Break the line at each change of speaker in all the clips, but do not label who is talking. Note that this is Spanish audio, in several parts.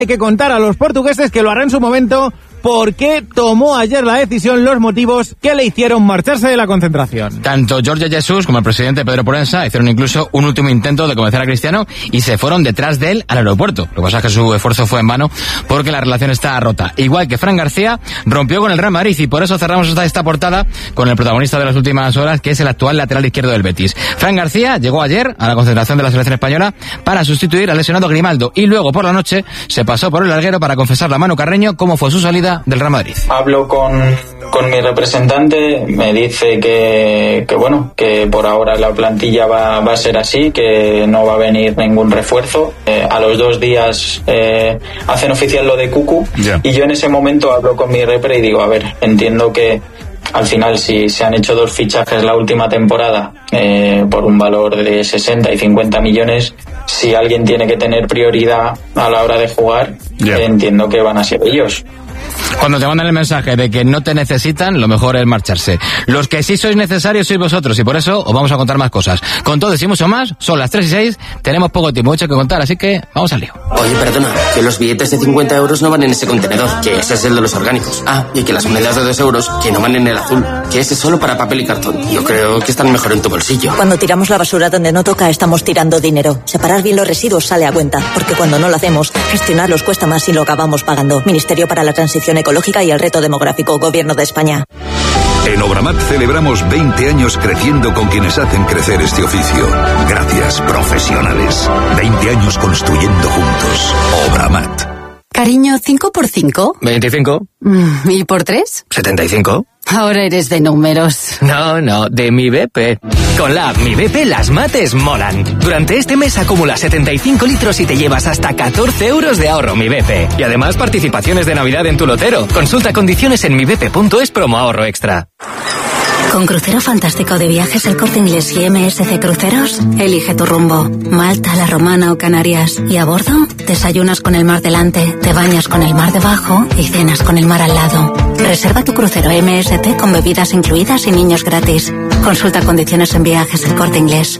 Hay que contar a los portugueses, que lo hará en su momento, por qué tomó ayer la decisión, los motivos que le hicieron marcharse de la concentración.
Tanto Jorge Jesus como el presidente Pedro Proença hicieron incluso un último intento de convencer a Cristiano y se fueron detrás de él al aeropuerto. Lo que pasa es que su esfuerzo fue en vano porque la relación está rota. Igual que Fran García rompió con el Real Madrid, y por eso cerramos esta portada con el protagonista de las últimas horas, que es el actual lateral izquierdo del Betis. Fran García llegó ayer a la concentración de la selección española para sustituir al lesionado Grimaldo, y luego por la noche se pasó por el larguero para confesarle a Manu Carreño cómo fue su salida del Real Madrid.
Hablo con mi representante, me dice que bueno, que por ahora la plantilla va a ser así, que no va a venir ningún refuerzo. A los 2 días hacen oficial lo de Cucu, y yo en ese momento hablo con mi repre y digo, a ver, entiendo que al final, si se han hecho 2 fichajes la última temporada por un valor de 60 y 50 millones, si alguien tiene que tener prioridad a la hora de jugar, entiendo que van a ser ellos.
Cuando te mandan el mensaje de que no te necesitan, lo mejor es marcharse. Los que sí sois necesarios sois vosotros, y por eso os vamos a contar más cosas. Con todo y mucho más, son las 3:06, tenemos poco tiempo, mucho que contar, así que vamos al lío.
Oye, perdona, que los billetes de 50 euros no van en ese contenedor, que ese es el de los orgánicos. Ah, y que las monedas de 2 euros, que no van en el azul, que ese es solo para papel y cartón. Yo creo que están mejor en tu bolsillo.
Cuando tiramos la basura donde no toca, estamos tirando dinero. Separar bien los residuos sale a cuenta, porque cuando no lo hacemos, gestionarlos cuesta más y lo acabamos pagando. Ministerio para la Transición Ecológica y el Reto Demográfico, Gobierno de España.
En Obramat celebramos 20 años creciendo con quienes hacen crecer este oficio. Gracias, profesionales. 20 años construyendo juntos. Obramat.
Cariño, 5 por 5.
25.
¿Y por 3?
75.
Ahora eres de números.
No, de Mi BP. Con la app Mi BP las mates molan. Durante este mes acumula 75 litros y te llevas hasta 14 euros de ahorro Mi BP. Y además participaciones de Navidad en tu lotero. Consulta condiciones en mibp.es promo ahorro extra.
Con Crucero Fantástico de Viajes El Corte Inglés y MSC Cruceros, elige tu rumbo. Malta, La Romana o Canarias. Y a bordo, desayunas con el mar delante, te bañas con el mar debajo y cenas con el mar al lado. Reserva tu crucero MSC con bebidas incluidas y niños gratis. Consulta condiciones en Viajes El Corte Inglés.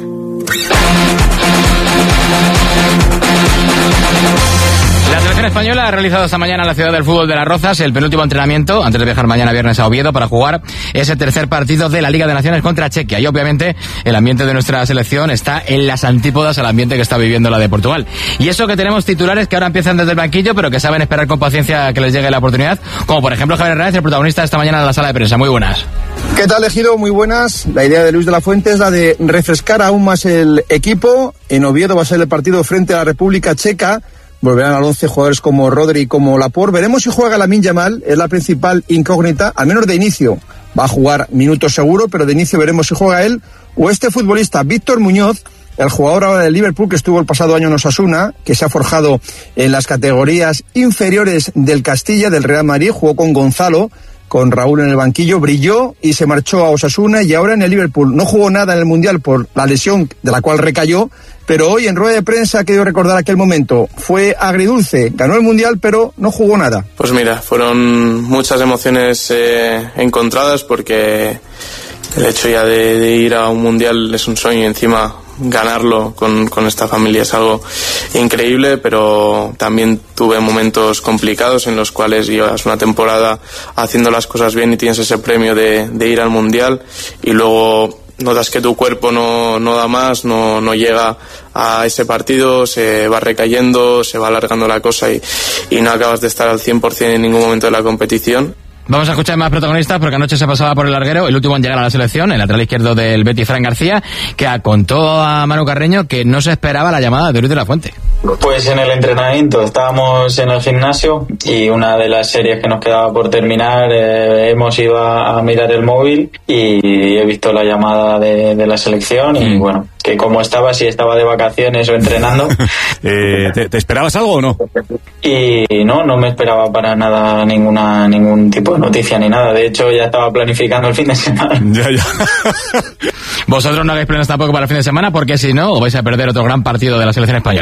La selección española ha realizado esta mañana en la ciudad del fútbol de Las Rozas el penúltimo entrenamiento antes de viajar mañana viernes a Oviedo para jugar ese tercer partido de la Liga de Naciones contra Chequia. Y obviamente el ambiente de nuestra selección está en las antípodas al ambiente que está viviendo la de Portugal. Y eso que tenemos titulares que ahora empiezan desde el banquillo, pero que saben esperar con paciencia a que les llegue la oportunidad, como por ejemplo Javier Hernández, el protagonista de esta mañana en la sala de prensa. Muy buenas.
¿Qué tal, Ejido? Muy buenas. La idea de Luis de la Fuente es la de refrescar aún más el equipo. En Oviedo va a ser el partido frente a la República Checa. Volverán al 11 jugadores como Rodri y como Laporte. Veremos si juega Lamine Yamal, es la principal incógnita, al menos de inicio. Va a jugar minutos seguro, pero de inicio veremos si juega él o este futbolista, Víctor Muñoz, el jugador ahora del Liverpool que estuvo el pasado año en Osasuna, que se ha forjado en las categorías inferiores del Castilla, del Real Madrid, jugó con Gonzalo, con Raúl en el banquillo, brilló y se marchó a Osasuna y ahora en el Liverpool. No jugó nada en el Mundial por la lesión de la cual recayó, pero hoy en rueda de prensa ha querido recordar aquel momento. Fue agridulce, ganó el Mundial pero no jugó nada.
Pues mira, fueron muchas emociones encontradas, porque el hecho ya de ir a un Mundial es un sueño, y encima ganarlo con esta familia es algo increíble, pero también tuve momentos complicados en los cuales llevas una temporada haciendo las cosas bien y tienes ese premio de ir al Mundial y luego notas que tu cuerpo no da más, no llega a ese partido, se va recayendo, se va alargando la cosa y no acabas de estar al 100% en ningún momento de la competición.
Vamos a escuchar más protagonistas, porque anoche se pasaba por el larguero el último en llegar a la selección, el lateral izquierdo del Betis, Fran García, que contó a Manu Carreño que no se esperaba la llamada de Luis de la Fuente.
Pues en el entrenamiento estábamos en el gimnasio y una de las series que nos quedaba por terminar hemos ido a mirar el móvil y he visto la llamada de la selección y bueno, que como estaba, si estaba de vacaciones o entrenando.
¿Te esperabas algo o no?
Y no me esperaba para nada ningún tipo de noticia ni nada. De hecho, ya estaba planificando el fin de semana.
Ya.
Vosotros no hagáis planes tampoco para el fin de semana, porque si no, os vais a perder otro gran partido de la selección española. Vamos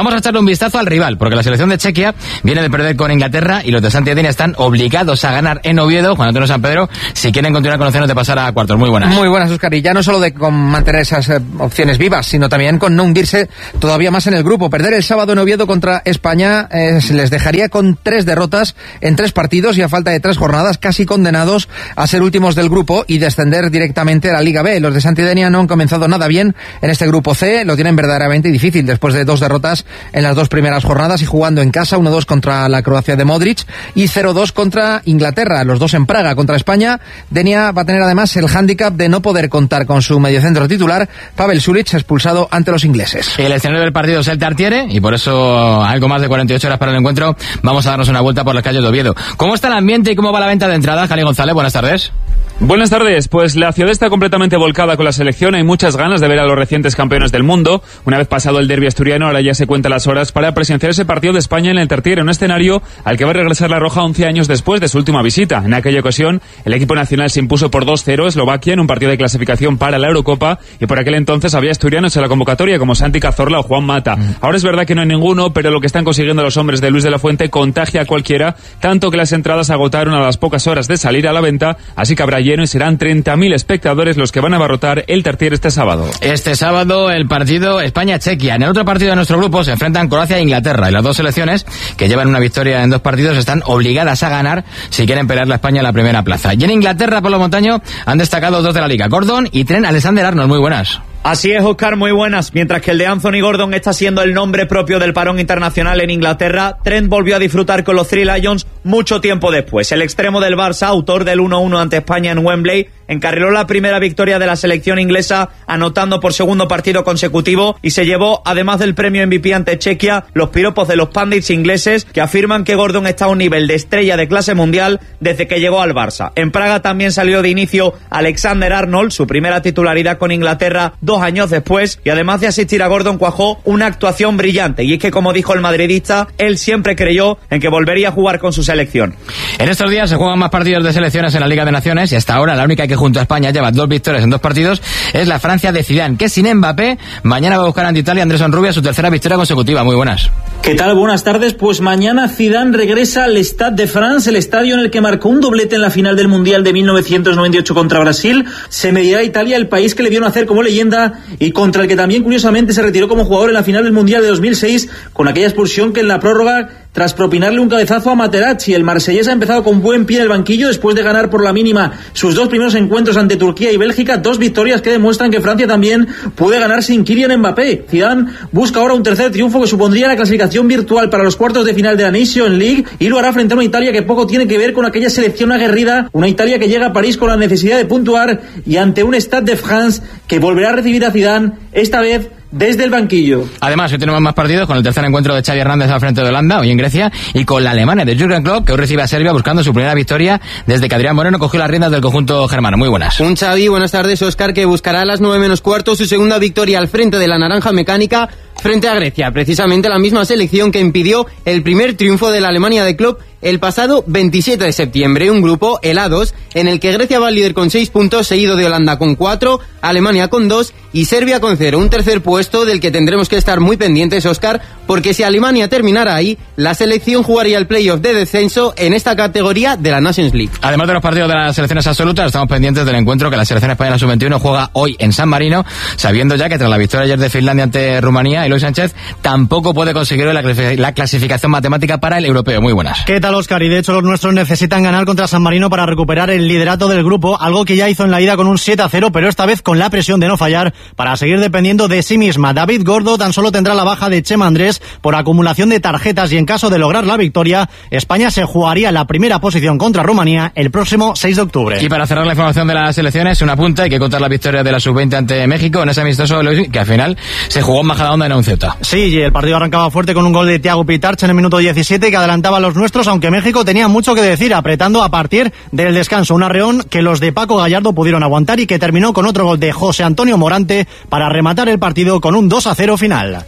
Vamos a echarle un vistazo al rival, porque la selección de Chequia viene de perder con Inglaterra y los de Santi Edenia están obligados a ganar en Oviedo, Juan Antonio San Pedro, si quieren continuar con opciones de pasar a cuartos. Muy buenas.
Muy buenas, Óscar, y ya no solo de con mantener esas opciones vivas, sino también con no hundirse todavía más en el grupo. Perder el sábado en Oviedo contra España les dejaría con 3 derrotas en 3 partidos y a falta de 3 jornadas casi condenados a ser últimos del grupo y descender directamente a la Liga B. Los de Santi Edenia no han comenzado nada bien en este grupo C, lo tienen verdaderamente difícil después de 2 derrotas en las 2 primeras jornadas y jugando en casa 1-2 contra la Croacia de Modric y 0-2 contra Inglaterra, los 2 en Praga. Contra España, Denia va a tener además el hándicap de no poder contar con su mediocentro titular, Pavel Sulic, expulsado ante los ingleses.
El escenario del partido es el Tartiere y por eso algo más de 48 horas para el encuentro vamos a darnos una vuelta por las calles de Oviedo. ¿Cómo está el ambiente y cómo va la venta de entradas? Jali González, buenas tardes.
Buenas tardes, pues la ciudad está completamente volcada con la selección, hay muchas ganas de ver a los recientes campeones del mundo. Una vez pasado el derbi asturiano, ahora ya se cuentan las horas para presenciar ese partido de España en el Tartiere, un escenario al que va a regresar la Roja 11 años después de su última visita. En aquella ocasión, el equipo nacional se impuso por 2-0 a Eslovaquia en un partido de clasificación para la Eurocopa y por aquel entonces había asturianos en la convocatoria como Santi Cazorla o Juan Mata. Ahora es verdad que no hay ninguno, pero lo que están consiguiendo los hombres de Luis de la Fuente contagia a cualquiera, tanto que las entradas agotaron a las pocas horas de salir a la venta, así que habrá lleno y serán 30.000 espectadores los que van a abarrotar el Tartiere este sábado.
Este sábado el partido España-Chequia. En el otro partido de nuestro grupo se enfrentan Croacia e Inglaterra y las 2 selecciones que llevan una victoria en 2 partidos están obligadas a ganar si quieren pelear la España en la primera plaza. Y en Inglaterra, por lo montaño, han destacado 2 de la Liga, Gordon y Trent Alexander-Arnold. Muy buenas.
Así es, Óscar, muy buenas. Mientras que el de Anthony Gordon está siendo el nombre propio del parón internacional en Inglaterra, Trent volvió a disfrutar con los Three Lions mucho tiempo después. El extremo del Barça, autor del 1-1 ante España en Wembley, encarriló la primera victoria de la selección inglesa anotando por segundo partido consecutivo y se llevó, además del premio MVP ante Chequia, los piropos de los pundits ingleses que afirman que Gordon está a un nivel de estrella de clase mundial desde que llegó al Barça. En Praga también salió de inicio Alexander-Arnold, su primera titularidad con Inglaterra 2 años después, y además de asistir a Gordon cuajó una actuación brillante, y es que, como dijo el madridista, él siempre creyó en que volvería a jugar con su selección.
En estos días se juegan más partidos de selecciones en la Liga de Naciones y hasta ahora la única que junto a España lleva 2 victorias en 2 partidos es la Francia de Zidane, que sin Mbappé mañana va a buscar ante Italia Andrés Onrubia su tercera victoria consecutiva. Muy buenas.
¿Qué tal? Buenas tardes. Pues mañana Zidane regresa al Stade de France, el estadio en el que marcó un doblete en la final del Mundial de 1998 contra Brasil. Se medirá a Italia, el país que le vio nacer como leyenda y contra el que también curiosamente se retiró como jugador en la final del Mundial de 2006 con aquella expulsión que en la prórroga, tras propinarle un cabezazo a Materazzi, el marsellés ha empezado con buen pie en el banquillo después de ganar por la mínima sus 2 primeros encuentros ante Turquía y Bélgica, 2 victorias que demuestran que Francia también puede ganar sin Kylian Mbappé. Zidane busca ahora un tercer triunfo que supondría la clasificación virtual para los cuartos de final de la Nations League y lo hará frente a una Italia que poco tiene que ver con aquella selección aguerrida, una Italia que llega a París con la necesidad de puntuar y ante un Stade de France que volverá a recibir a Zidane, esta vez desde el banquillo.
Además, hoy tenemos más partidos con el tercer encuentro de Xavi Hernández al frente de Holanda, hoy en Grecia, y con la Alemania de Jürgen Klopp, que hoy recibe a Serbia buscando su primera victoria desde que Adrián Moreno cogió las riendas del conjunto germano. Muy buenas.
Un Xavi, buenas tardes, Óscar, que buscará a las 9:15 su segunda victoria al frente de la Naranja Mecánica frente a Grecia, precisamente la misma selección que impidió el primer triunfo de la Alemania de Klopp el pasado 27 de septiembre, un grupo, el A2, en el que Grecia va líder con 6 puntos, seguido de Holanda con 4, Alemania con 2 y Serbia con 0. Un tercer puesto del que tendremos que estar muy pendientes, Óscar, porque si Alemania terminara ahí, la selección jugaría el playoff de descenso en esta categoría de la Nations League.
Además de los partidos de las selecciones absolutas, estamos pendientes del encuentro que la selección española sub-21 juega hoy en San Marino, sabiendo ya que tras la victoria ayer de Finlandia ante Rumanía, Eloy Sánchez tampoco puede conseguir la clasificación matemática para el europeo. Muy buenas.
¿Qué tal, Óscar? Y de hecho los nuestros necesitan ganar contra San Marino para recuperar el liderato del grupo, algo que ya hizo en la ida con un 7-0, pero esta vez con la presión de no fallar para seguir dependiendo de sí misma. David Gordo tan solo tendrá la baja de Chema Andrés por acumulación de tarjetas y en caso de lograr la victoria, España se jugaría la primera posición contra Rumanía el próximo 6 de octubre.
Y para cerrar la información de las selecciones, una punta, hay que contar la victoria de la sub-20 ante México en ese amistoso que al final se jugó en Majadahonda en un Ceuta.
Sí, y el partido arrancaba fuerte con un gol de Thiago Pitarch en el minuto 17 que adelantaba a los nuestros, aunque México tenía mucho que decir, apretando a partir del descanso. Un arreón que los de Paco Gallardo pudieron aguantar y que terminó con otro gol de José Antonio Morante para rematar el partido con un 2-0 final.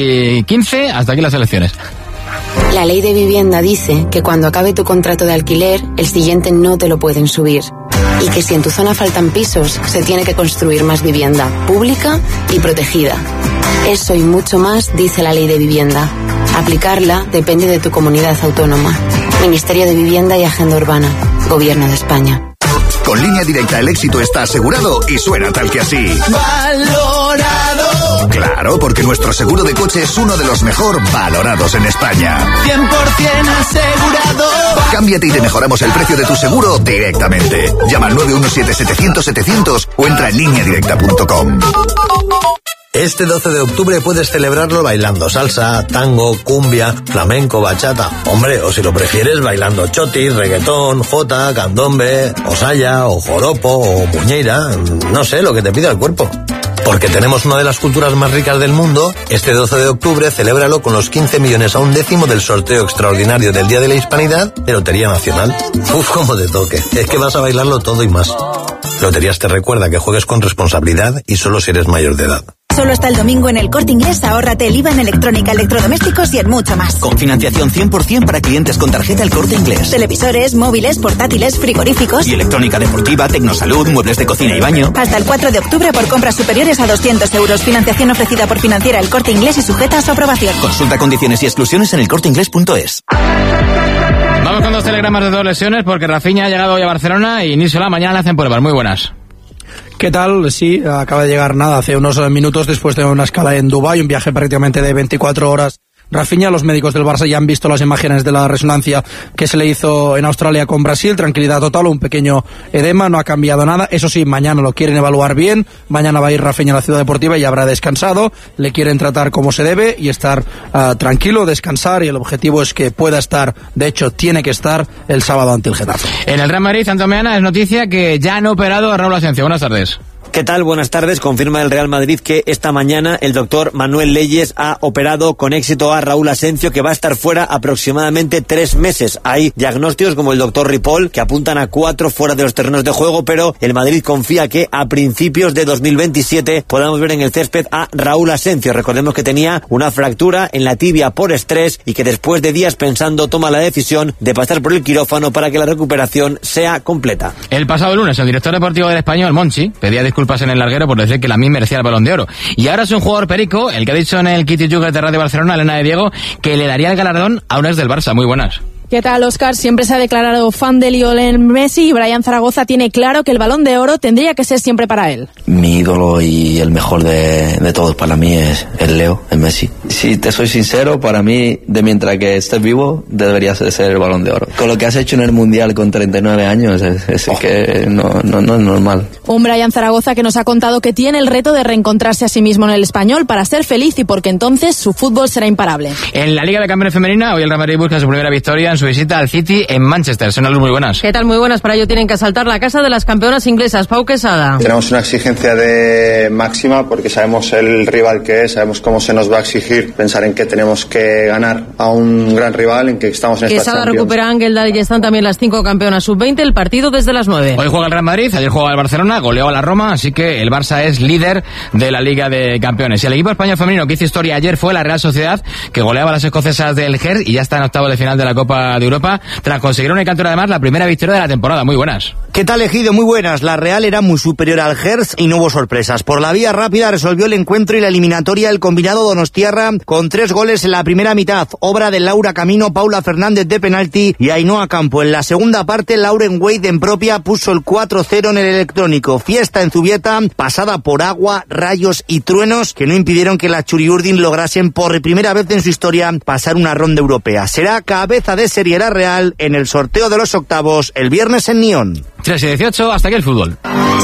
3:15, hasta aquí las elecciones.
La ley de vivienda dice que cuando acabe tu contrato de alquiler, el siguiente no te lo pueden subir. Y que si en tu zona faltan pisos, se tiene que construir más vivienda pública y protegida. Eso y mucho más dice la Ley de Vivienda. Aplicarla depende de tu comunidad autónoma. Ministerio de Vivienda y Agenda Urbana. Gobierno de España.
Con Línea Directa el éxito está asegurado y suena tal que así.
¡Valorado!
Claro, porque nuestro seguro de coche es uno de los mejor valorados en España.
100% asegurado.
Cámbiate y te mejoramos el precio de tu seguro directamente. Llama al 917-700-700 o entra en lineadirecta.com.
Este 12 de octubre puedes celebrarlo bailando salsa, tango, cumbia, flamenco, bachata. Hombre, o si lo prefieres, bailando chotis, reggaetón, jota, candombe, o saya, o joropo, o muñeira. No sé, lo que te pida el cuerpo. Porque tenemos una de las culturas más ricas del mundo, este 12 de octubre celébralo con los 15 millones a un décimo del sorteo extraordinario del Día de la Hispanidad de Lotería Nacional. Uf, cómo te toque. Es que vas a bailarlo todo y más. Loterías te recuerda que juegues con responsabilidad y solo si eres mayor de edad.
Solo hasta el domingo en El Corte Inglés, ahórrate el IVA en electrónica, electrodomésticos y en mucho más.
Con financiación 100% para clientes con tarjeta El Corte Inglés.
Televisores, móviles, portátiles, frigoríficos.
Y electrónica deportiva, tecnosalud, muebles de cocina y baño.
Hasta el 4 de octubre por compras superiores a 200 euros. Financiación ofrecida por Financiera El Corte Inglés y sujeta a su aprobación.
Consulta condiciones y exclusiones en elcorteinglés.es.
Vamos con 2 telegramas de 2 lesiones porque Rafinha ha llegado hoy a Barcelona y Nisola mañana le hacen pruebas. Muy buenas.
¿Qué tal? Sí, acaba de llegar hace unos minutos después de una escala en Dubái, un viaje prácticamente de 24 horas. Rafinha, los médicos del Barça ya han visto las imágenes de la resonancia que se le hizo en Australia con Brasil. Tranquilidad total, un pequeño edema, no ha cambiado nada. Eso sí, mañana lo quieren evaluar bien. Mañana va a ir Rafinha a la Ciudad Deportiva y habrá descansado. Le quieren tratar como se debe y estar tranquilo, descansar. Y el objetivo es que pueda estar, de hecho, tiene que estar el sábado ante el Getafe.
En el Real Madrid, Santo Meana, es noticia que ya han operado a Raúl Asencio. Buenas tardes.
¿Qué tal? Buenas tardes. Confirma el Real Madrid que esta mañana el doctor Manuel Leyes ha operado con éxito a Raúl Asencio, que va a estar fuera aproximadamente 3 meses. Hay diagnósticos como el doctor Ripoll que apuntan a 4 fuera de los terrenos de juego, pero el Madrid confía que a principios de 2027 podamos ver en el césped a Raúl Asencio. Recordemos que tenía una fractura en la tibia por estrés y que después de días pensando toma la decisión de pasar por el quirófano para que la recuperación sea completa.
El pasado lunes el director deportivo del Español, Monchi, pedía disculpas en el larguero por decir que la MIM merecía el Balón de Oro. Y ahora es un jugador perico, el que ha dicho en el Kitty Jugger de Radio Barcelona, Elena de Diego, que le daría el galardón a un ex del Barça. Muy buenas.
¿Qué tal, Óscar? Siempre se ha declarado fan de Lionel Messi y Brian Zaragoza tiene claro que el Balón de Oro tendría que ser siempre para él.
Mi ídolo y el mejor de todos para mí es el Leo, el Messi. Si te soy sincero, para mí, de mientras que estés vivo, deberías de ser el Balón de Oro. Con lo que has hecho en el Mundial con 39 años, es que no es normal.
Un Brian Zaragoza que nos ha contado que tiene el reto de reencontrarse a sí mismo en el Español para ser feliz y porque entonces su fútbol será imparable.
En la Liga de Campeones Femenina, hoy el Real Madrid busca su primera victoria en su visita al City en Manchester. Son muy buenas.
¿Qué tal? Muy buenas. Para ello tienen que asaltar la casa de las campeonas inglesas. Pau Quesada.
Tenemos una exigencia de máxima porque sabemos el rival que es, sabemos cómo se nos va a exigir, pensar en que tenemos que ganar a un gran rival, en que estamos en esta
Quesada
Champions.
recupera Ángel y están también las 5 campeonas sub-20, el partido desde las 9.
Hoy juega el Real Madrid, ayer jugaba el Barcelona, goleó a la Roma, así que el Barça es líder de la Liga de Campeones. Y el equipo español femenino que hizo historia ayer fue la Real Sociedad, que goleaba a las escocesas del Gers y ya está en octavos de final de la Copa de Europa, tras conseguir una cantora además la primera victoria de la temporada. Muy buenas.
¿Qué tal, Ejido? Muy buenas. La Real era muy superior al Gers y no hubo sorpresas. Por la vía rápida resolvió el encuentro y la eliminatoria el combinado donostiarra con 3 goles en la primera mitad, obra de Laura Camino, Paula Fernández de penalti y Ainhoa Campo. En la segunda parte, Lauren Wade en propia puso el 4-0 en el electrónico. Fiesta en Zubieta, pasada por agua, rayos y truenos que no impidieron que las Churiurdin lograsen por primera vez en su historia pasar una ronda europea. Será cabeza de serie la Real en el sorteo de los octavos el viernes en Nyon.
3:18, hasta aquí el fútbol.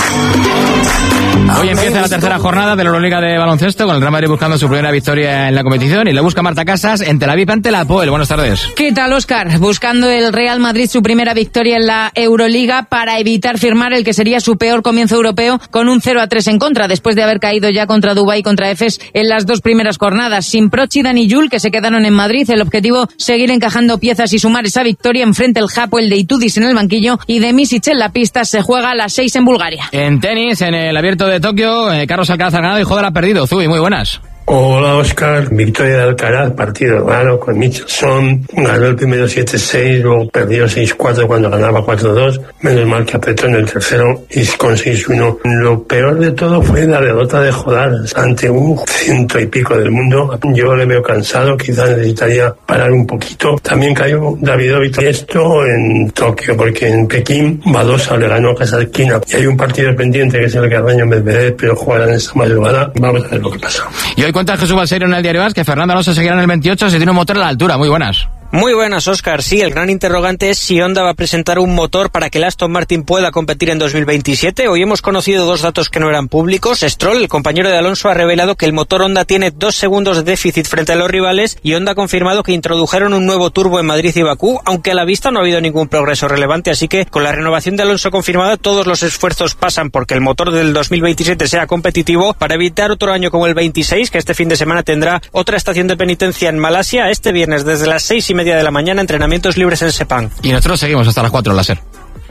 Hoy empieza la tercera jornada de la Euroliga de baloncesto con el Real Madrid buscando su primera victoria en la competición y le busca Marta Casas en Tel Aviv ante la Apoel. Buenas tardes.
¿Qué tal, Óscar? Buscando el Real Madrid su primera victoria en la Euroliga para evitar firmar el que sería su peor comienzo europeo con un 0-3 en contra, después de haber caído ya contra Dubái y contra Efes en las 2 primeras jornadas. Sin Proch y Dani Jul, que se quedaron en Madrid, el objetivo seguir encajando piezas y sumar esa victoria enfrente el Hapoel de Itudis en el banquillo y de Misic en la pista. Se juega a las 6 en Bulgaria.
En tenis, en el Abierto de Tokio, Carlos Alcaraz ha ganado y Joder ha perdido. Zubi, muy buenas.
Hola Óscar, victoria de Alcaraz, partido raro con Michelson, ganó el primero 7-6, luego perdió 6-4 cuando ganaba 4-2, menos mal que apretó en el tercero y con 6-1. Lo peor de todo fue la derrota de Jodar ante un 100 y pico del mundo. Yo le veo cansado, quizás necesitaría parar un poquito. También cayó Davidovich, esto en Tokio, porque en Pekín Badosa le ganó a Kasatkina y hay un partido pendiente que es el que Carreño Medvedev, pero jugarán esta madrugada. Vamos a ver lo que pasa.
Y hoy cuenta Jesús Balseiro en el Diario As que Fernando Alonso seguirá en el 28 si tiene un motor a la altura. Muy buenas.
Muy buenas, Óscar. Sí, el gran interrogante es si Honda va a presentar un motor para que el Aston Martin pueda competir en 2027. Hoy hemos conocido dos datos que no eran públicos. Stroll, el compañero de Alonso, ha revelado que el motor Honda tiene 2 segundos de déficit frente a los rivales y Honda ha confirmado que introdujeron un nuevo turbo en Madrid y Bakú, aunque a la vista no ha habido ningún progreso relevante, así que con la renovación de Alonso confirmada, todos los esfuerzos pasan porque el motor del 2027 sea competitivo para evitar otro año como el 26, que este fin de semana tendrá otra estación de penitencia en Malasia, este viernes desde las 6:30 de la mañana, entrenamientos libres en Sepang.
Y nosotros seguimos hasta las 4 en la SER.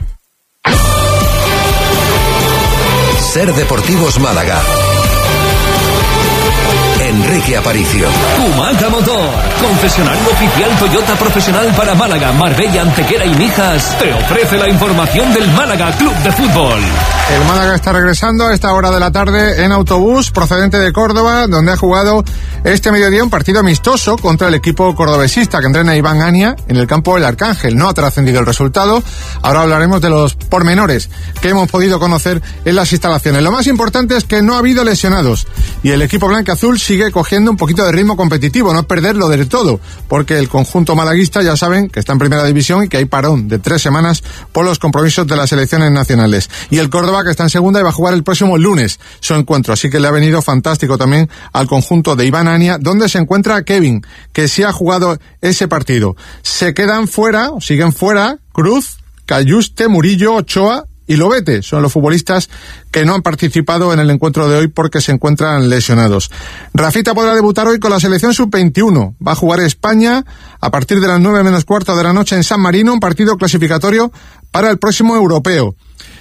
SER Deportivos Málaga. Enrique Aparicio.
Humaca Motor, concesionario oficial Toyota profesional para Málaga, Marbella, Antequera y Mijas, te ofrece la información del Málaga Club de Fútbol.
El Málaga está regresando a esta hora de la tarde en autobús procedente de Córdoba, donde ha jugado este mediodía un partido amistoso contra el equipo cordobesista que entrena Iván Ania en el campo del Arcángel. No ha trascendido el resultado. Ahora hablaremos de los pormenores que hemos podido conocer en las instalaciones. Lo más importante es que no ha habido lesionados y el equipo blancaazul sigue cogiendo un poquito de ritmo competitivo, no perderlo del todo, porque el conjunto malaguista ya saben que está en primera división y que hay parón de 3 semanas por los compromisos de las selecciones nacionales. Y el Córdoba, que está en segunda y va a jugar el próximo lunes su encuentro, así que le ha venido fantástico también al conjunto de Iván Ania, donde se encuentra Kevin, que sí ha jugado ese partido. Se quedan fuera, o siguen fuera, Cruz, Cayuste, Murillo, Ochoa y Lobete. Son los futbolistas que no han participado en el encuentro de hoy porque se encuentran lesionados. Rafita podrá debutar hoy con la selección sub-21. Va a jugar España a partir de las 9:15 de la noche en San Marino, un partido clasificatorio para el próximo europeo.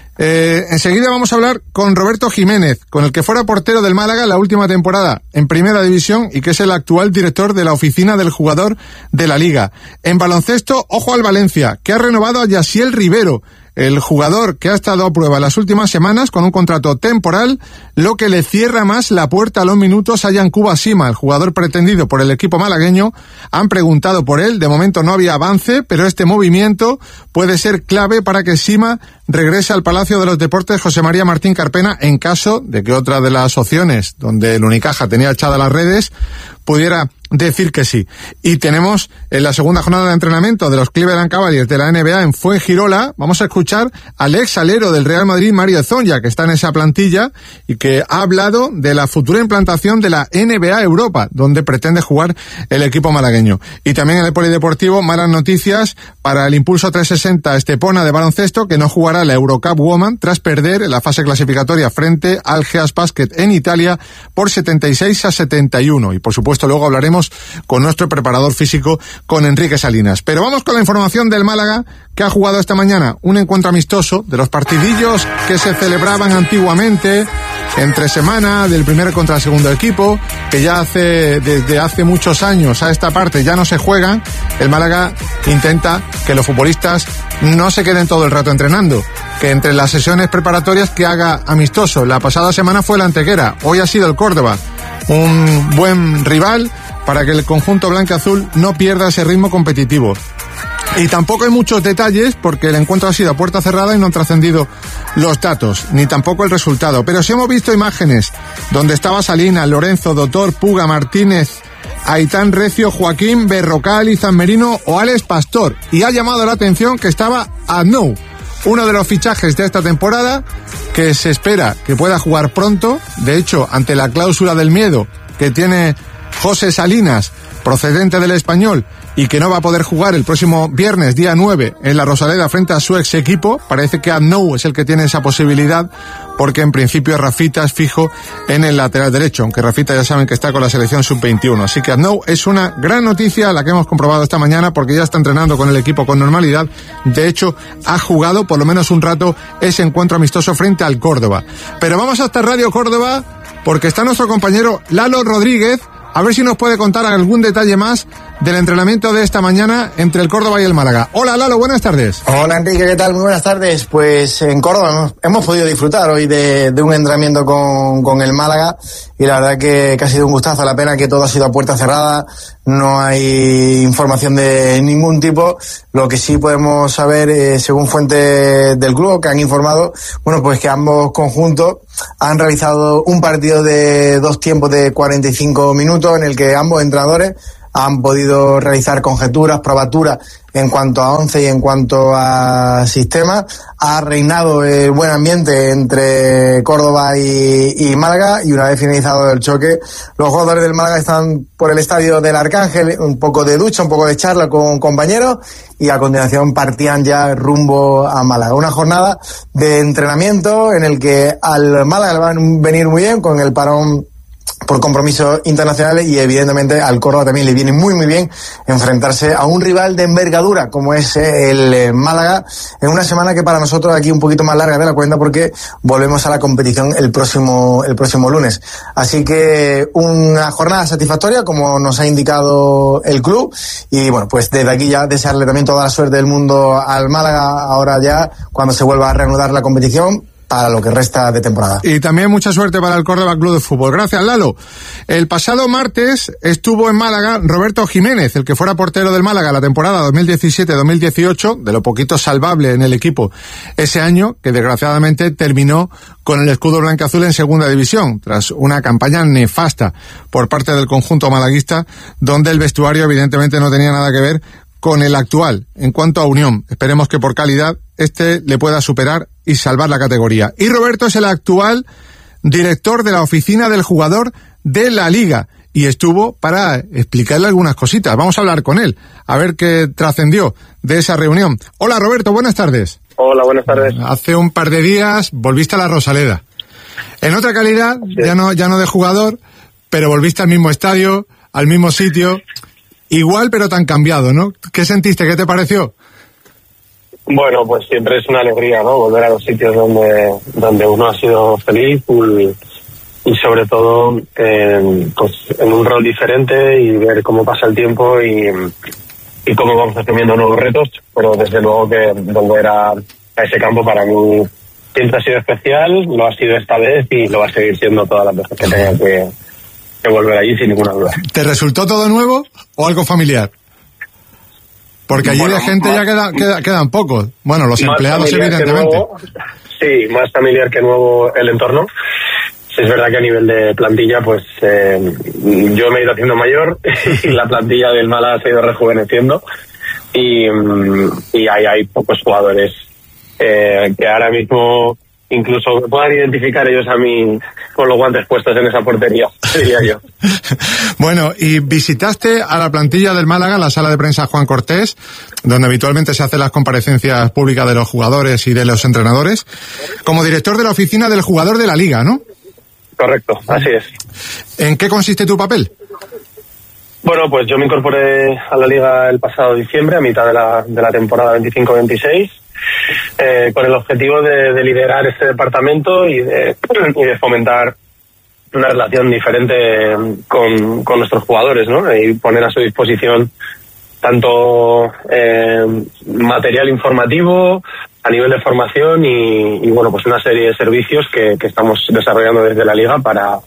Enseguida vamos a hablar con Roberto Jiménez, con el que fuera portero del Málaga la última temporada en Primera División y que es el actual director de la oficina del jugador de la Liga. En baloncesto, ojo al Valencia, que ha renovado a Yaciel Rivero, el jugador que ha estado a prueba las últimas semanas con un contrato temporal, lo que le cierra más la puerta a los minutos a Yankuba Sima, el jugador pretendido por el equipo malagueño. Han preguntado por él, de momento no había avance, pero este movimiento puede ser clave para que Sima regrese al Palacio de los Deportes José María Martín Carpena en caso de que otra de las opciones donde el Unicaja tenía echadas las redes pudiera decir que sí. Y tenemos en la segunda jornada de entrenamiento de los Cleveland Cavaliers de la NBA en Fuengirola, vamos a escuchar al ex alero del Real Madrid, Mario Zonja, que está en esa plantilla y que ha hablado de la futura implantación de la NBA Europa, donde pretende jugar el equipo malagueño. Y también en el polideportivo, malas noticias para el Impulso 360 Estepona de baloncesto, que no jugará la Eurocup Woman tras perder en la fase clasificatoria frente al Geas Basket en Italia por 76-71. Y por supuesto luego hablaremos con nuestro preparador físico, con Enrique Salinas. Pero vamos con la información del Málaga, que ha jugado esta mañana un encuentro amistoso de los partidillos que se celebraban antiguamente entre semana, del primer contra el segundo equipo, que ya desde hace muchos años a esta parte ya no se juegan. El Málaga intenta que los futbolistas no se queden todo el rato entrenando, que entre las sesiones preparatorias que haga amistoso. La pasada semana fue la Antequera, hoy ha sido el Córdoba, un buen rival para que el conjunto blancaazul no pierda ese ritmo competitivo. Y tampoco hay muchos detalles porque el encuentro ha sido a puerta cerrada y no han trascendido los datos, ni tampoco el resultado. Pero sí hemos visto imágenes donde estaba Salinas, Lorenzo, Doctor, Puga, Martínez, Aitán Recio, Joaquín, Berrocal, Izan Merino o Alex Pastor. Y ha llamado la atención que estaba Adnou, uno de los fichajes de esta temporada, que se espera que pueda jugar pronto. De hecho, ante la cláusula del miedo que tiene José Salinas, procedente del Español, y que no va a poder jugar el próximo viernes, día 9, en la Rosaleda frente a su ex equipo, parece que Adnou es el que tiene esa posibilidad, porque en principio Rafita es fijo en el lateral derecho, aunque Rafita ya saben que está con la selección sub-21. Así que Adnou es una gran noticia, la que hemos comprobado esta mañana, porque ya está entrenando con el equipo con normalidad. De hecho, ha jugado por lo menos un rato ese encuentro amistoso frente al Córdoba. Pero vamos hasta Radio Córdoba, porque está nuestro compañero Lalo Rodríguez, a ver si nos puede contar algún detalle más del entrenamiento de esta mañana entre el Córdoba y el Málaga. Hola Lalo, buenas tardes.
Hola Enrique, ¿qué tal? Muy buenas tardes. Pues en Córdoba hemos podido disfrutar hoy de un entrenamiento con el Málaga y la verdad que ha sido un gustazo. La pena que todo ha sido a puerta cerrada, no hay información de ningún tipo. Lo que sí podemos saber, según fuentes del club que han informado, bueno, pues que ambos conjuntos han realizado un partido de 2 tiempos de 45 minutos en el que ambos entrenadores han podido realizar conjeturas, probaturas en cuanto a 11 y en cuanto a sistema. Ha reinado el buen ambiente entre Córdoba y Málaga, y una vez finalizado el choque, los jugadores del Málaga están por el estadio del Arcángel, un poco de ducha, un poco de charla con compañeros, y a continuación partían ya rumbo a Málaga. Una jornada de entrenamiento en el que al Málaga le va a venir muy bien con el parón por compromisos internacionales, y evidentemente al Córdoba también le viene muy bien enfrentarse a un rival de envergadura como es el Málaga, en una semana que para nosotros aquí un poquito más larga de la cuenta, porque volvemos a la competición el próximo lunes. Así que una jornada satisfactoria, como nos ha indicado el club, y bueno, pues desde aquí ya desearle también toda la suerte del mundo al Málaga ahora ya cuando se vuelva a reanudar la competición para lo que resta de temporada.
Y también mucha suerte para el Córdoba Club de Fútbol. Gracias, Lalo. El pasado martes estuvo en Málaga Roberto Jiménez, el que fuera portero del Málaga la temporada 2017-2018, de lo poquito salvable en el equipo ese año, que desgraciadamente terminó con el escudo blancaazul en segunda división, tras una campaña nefasta por parte del conjunto malaguista, donde el vestuario evidentemente no tenía nada que ver con el actual. En cuanto a unión, esperemos que por calidad le pueda superar y salvar la categoría. Y Roberto es el actual director de la oficina del jugador de la Liga, y estuvo para explicarle algunas cositas. Vamos a hablar con él, a ver qué trascendió de esa reunión. Hola Roberto, buenas tardes.
Hola, buenas tardes.
Hace un par de días volviste a la Rosaleda. En otra calidad, ya no de jugador, pero volviste al mismo estadio, al mismo sitio. Igual, pero tan cambiado, ¿no? ¿Qué sentiste? ¿Qué te pareció?
Bueno, pues siempre es una alegría, ¿no? Volver a los sitios donde uno ha sido feliz y sobre todo pues en un rol diferente, y ver cómo pasa el tiempo y cómo vamos asumiendo nuevos retos. Pero desde luego que volver a ese campo para mí siempre ha sido especial, lo ha sido esta vez y lo va a seguir siendo todas las veces que tenga que volver allí, sin ninguna duda.
¿Te resultó todo nuevo o algo familiar? Porque allí de gente ya quedan pocos. Bueno, los empleados evidentemente.
Sí, más familiar que nuevo el entorno. Es verdad que a nivel de plantilla, pues yo me he ido haciendo mayor y la plantilla del Málaga se ha ido rejuveneciendo, y hay pocos jugadores que ahora mismo incluso puedan identificar ellos a mí con los guantes puestos en esa portería, diría yo.
Bueno, y visitaste a la plantilla del Málaga, la sala de prensa Juan Cortés, donde habitualmente se hacen las comparecencias públicas de los jugadores y de los entrenadores, como director de la oficina del jugador de la Liga, ¿no?
Correcto, así es.
¿En qué consiste tu papel?
Bueno, pues yo me incorporé a la Liga el pasado diciembre, a mitad de la temporada 25-26, con el objetivo de liderar este departamento y de fomentar una relación diferente con nuestros jugadores, ¿no? Y poner a su disposición tanto material informativo a nivel de formación y bueno, pues una serie de servicios que estamos desarrollando desde la Liga para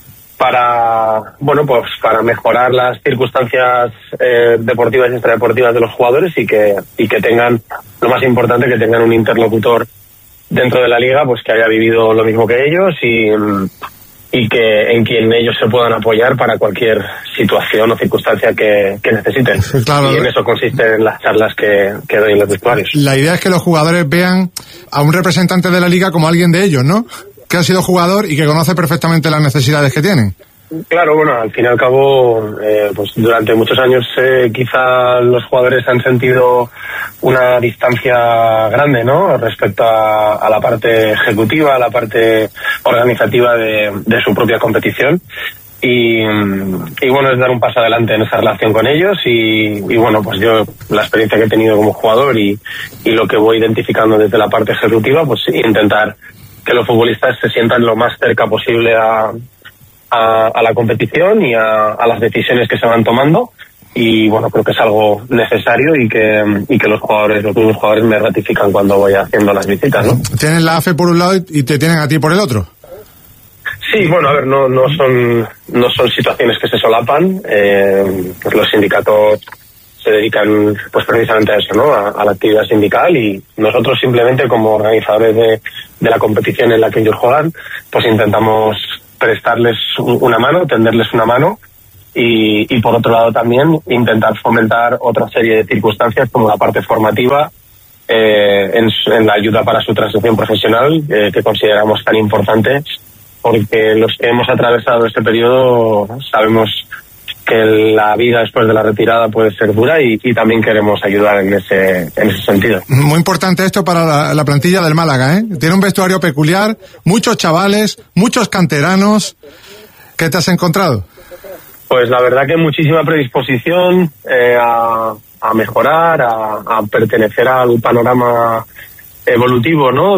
mejorar las circunstancias deportivas y extradeportivas de los jugadores y que tengan, lo más importante, que tengan un interlocutor dentro de la Liga pues que haya vivido lo mismo que ellos y que en quien ellos se puedan apoyar para cualquier situación o circunstancia que necesiten. Claro. Y en eso consisten las charlas que doy en los vestuarios.
La idea es que los jugadores vean a un representante de la Liga como alguien de ellos, ¿no? Que ha sido jugador y que conoce perfectamente las necesidades que tienen.
Claro, bueno, al fin y al cabo, pues durante muchos años quizá los jugadores han sentido una distancia grande, ¿no? Respecto a la parte ejecutiva, a la parte organizativa de su propia competición. Y bueno, es dar un paso adelante en esa relación con ellos y bueno, pues yo la experiencia que he tenido como jugador y lo que voy identificando desde la parte ejecutiva, pues intentar que los futbolistas se sientan lo más cerca posible a a la competición y a las decisiones que se van tomando. Y bueno, creo que es algo necesario y que los mismos jugadores me ratifican cuando voy haciendo las visitas, ¿no?
Tienen la AFE por un lado y te tienen a ti por el otro.
Sí, bueno, a ver, no son situaciones que se solapan. Pues los sindicatos se dedican pues precisamente a eso, ¿no? A la actividad sindical, y nosotros simplemente como organizadores de la competición en la que ellos juegan, pues intentamos prestarles una mano, tenderles una mano. Y por otro lado también intentar fomentar otra serie de circunstancias como la parte formativa en la ayuda para su transición profesional, que consideramos tan importante, porque los que hemos atravesado este periodo sabemos que la vida después de la retirada puede ser dura y también queremos ayudar en ese sentido.
Muy importante esto para la plantilla del Málaga, ¿eh? Tiene un vestuario peculiar, muchos chavales, muchos canteranos. ¿Qué te has encontrado?
Pues la verdad que muchísima predisposición a mejorar, a pertenecer al panorama evolutivo, ¿no?